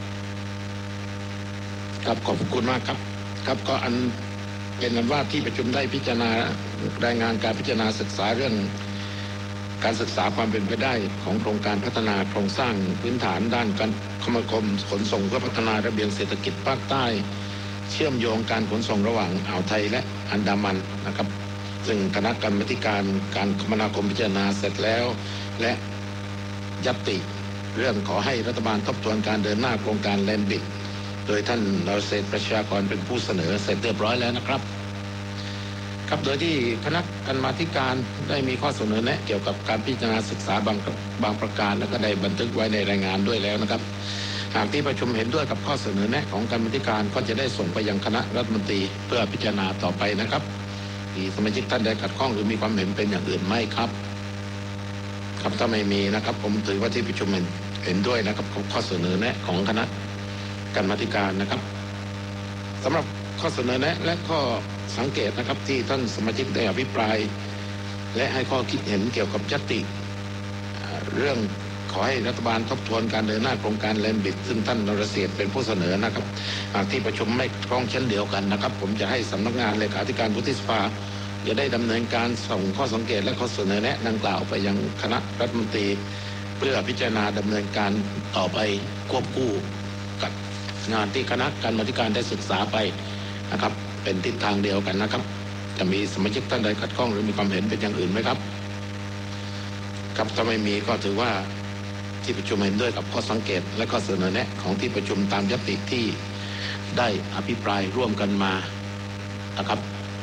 [SPEAKER 2] ครับขอบคุณมากครับครับก็เป็นอันว่าที่ประชุมได้พิจารณารายงานการพิจารณาศึกษาเรื่องการศึกษาความเป็นไปได้ของโครงการพัฒนาโครงสร้างพื้นฐานด้านการคมนาคมขนส่งเพื่อพัฒนาระเบียงเศรษฐกิจภาคใต้เชื่อมโยงการขนส่งระหว่างอ่าวไทยและอันดามันนะครับซึ่งคณะกรรมาธิการการคมนาคมพิจารณาเสร็จแล้วและญัตติเรื่องขอให้รัฐบาลทบทวนการเดินหน้าโครงการแลนด์บิดโดยท่านนรเศรษฐ์ประชากรเป็นผู้เสนอเสร็จเรียบร้อยแล้วนะครับครับโดยที่คณะกรรมาธิการได้มีข้อเสนอแนะเกี่ยวกับการพิจารณาศึกษาบางประการและก็ได้บันทึกไว้ในรายงานด้วยแล้วนะครับหากที่ประชุมเห็นด้วยกับข้อเสนอแนะของกรรมาธิการก็จะได้ส่งไปยังคณะรัฐมนตรีเพื่อพิจารณาต่อไปนะครับมีสมาชิกท่านใดขัดข้องหรือมีความเห็นเป็นอย่างอื่นไหมครับครับถ้าไม่มีนะครับผมถือว่าที่ประชุมเห็นด้วยนะครับกับข้อเสนอแนะของคณะกรรมาธิการนะครับสำหรับข้อเสนอแนะและข้อสังเกตนะครับที่ท่านสมาชิกได้อภิปรายและให้ข้อคิดเห็นเกี่ยวกับญัตติเรื่องขอให้รัฐบาลทบทวนการเดินหน้าโครงการแลนด์บิดซึ่งท่านนรเศรษฐ์เป็นผู้เสนอนะครับหากที่ประชุมไม่คล้องเช่นเดียวกันนะครับผมจะให้สำนักงานเลขาธิการวุฒิสภาจะได้ดำเนินการส่งข้อสังเกตและข้อเสนอแนะดังกล่าวไปยังคณะรัฐมนตรีเพื่อพิจารณาดำเนินการต่อไปควบคู่กับงานที่คณะกรรมาธิการได้ศึกษาไปนะครับเป็นทิศทางเดียวกันนะครับจะมีสมาชิกท่านใดขัดข้องหรือมีความเห็นเป็นอย่างอื่นไหมครับครับถ้าไม่มีก็ถือว่าที่ประชุมเห็นด้วยกับข้อสังเกตและข้อเสนอแนะของที่ประชุมตามญัตติที่ได้อภิปรายร่วมกันมานะครับ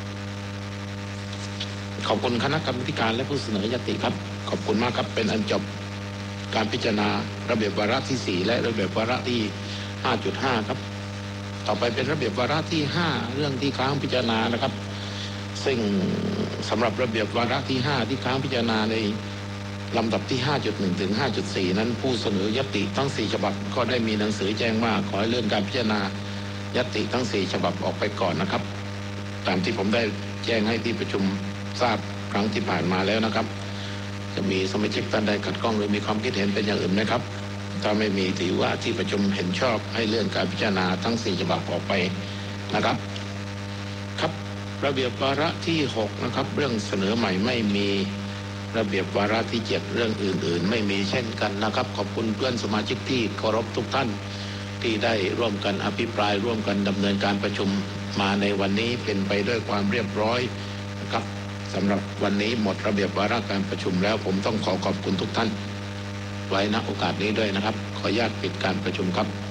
[SPEAKER 2] ขอบคุณคณะกรรมาธิการและผู้เสนอญัตติครับขอบคุณมากครับเป็นอันจบการพิจารณาระเบียบวาระที่4และระเบียบวาระที่ 5.5 ครับต่อไปเป็นระเบียบวาระที่5เรื่องที่ค้างพิจารณานะครับซึ่งสำหรับระเบียบวาระที่5ที่ค้างพิจารณาในลำดับที่ 5.1 ถึง 5.4 นั้นผู้เสนอญัตติทั้ง4ฉบับก็ได้มีหนังสือแจ้งว่าขอให้เลื่อนการพิจารณาญัตติทั้ง4ฉบับออกไปก่อนนะครับตามที่ผมได้แจ้งให้ที่ประชุมทราบครั้งที่ผ่านมาแล้วนะครับจะมีสมาชิกท่านใดขัดข้องหรือมีความคิดเห็นเป็นอย่างอื่นไหมครับถ้าไม่มีถือว่าที่ประชุมเห็นชอบให้เลื่อนการพิจารณาทั้ง4ฉบับออกไปนะครับครับระเบียบวาระที่6นะครับเรื่องเสนอใหม่ไม่มีระเบียบวาระที่7เรื่องอื่นๆไม่มีเช่นกันนะครับขอบคุณเพื่อนสมาชิกที่เคารพทุกท่านที่ได้ร่วมกันอภิปรายร่วมกันดำเนินการประชุมมาในวันนี้เป็นไปด้วยความเรียบร้อยนะครับสำหรับวันนี้หมดระเบียบวาระการประชุมแล้วผมต้องขอบคุณทุกท่านไว้ณโอกาสนี้ด้วยนะครับขออนุญาตปิดการประชุมครับ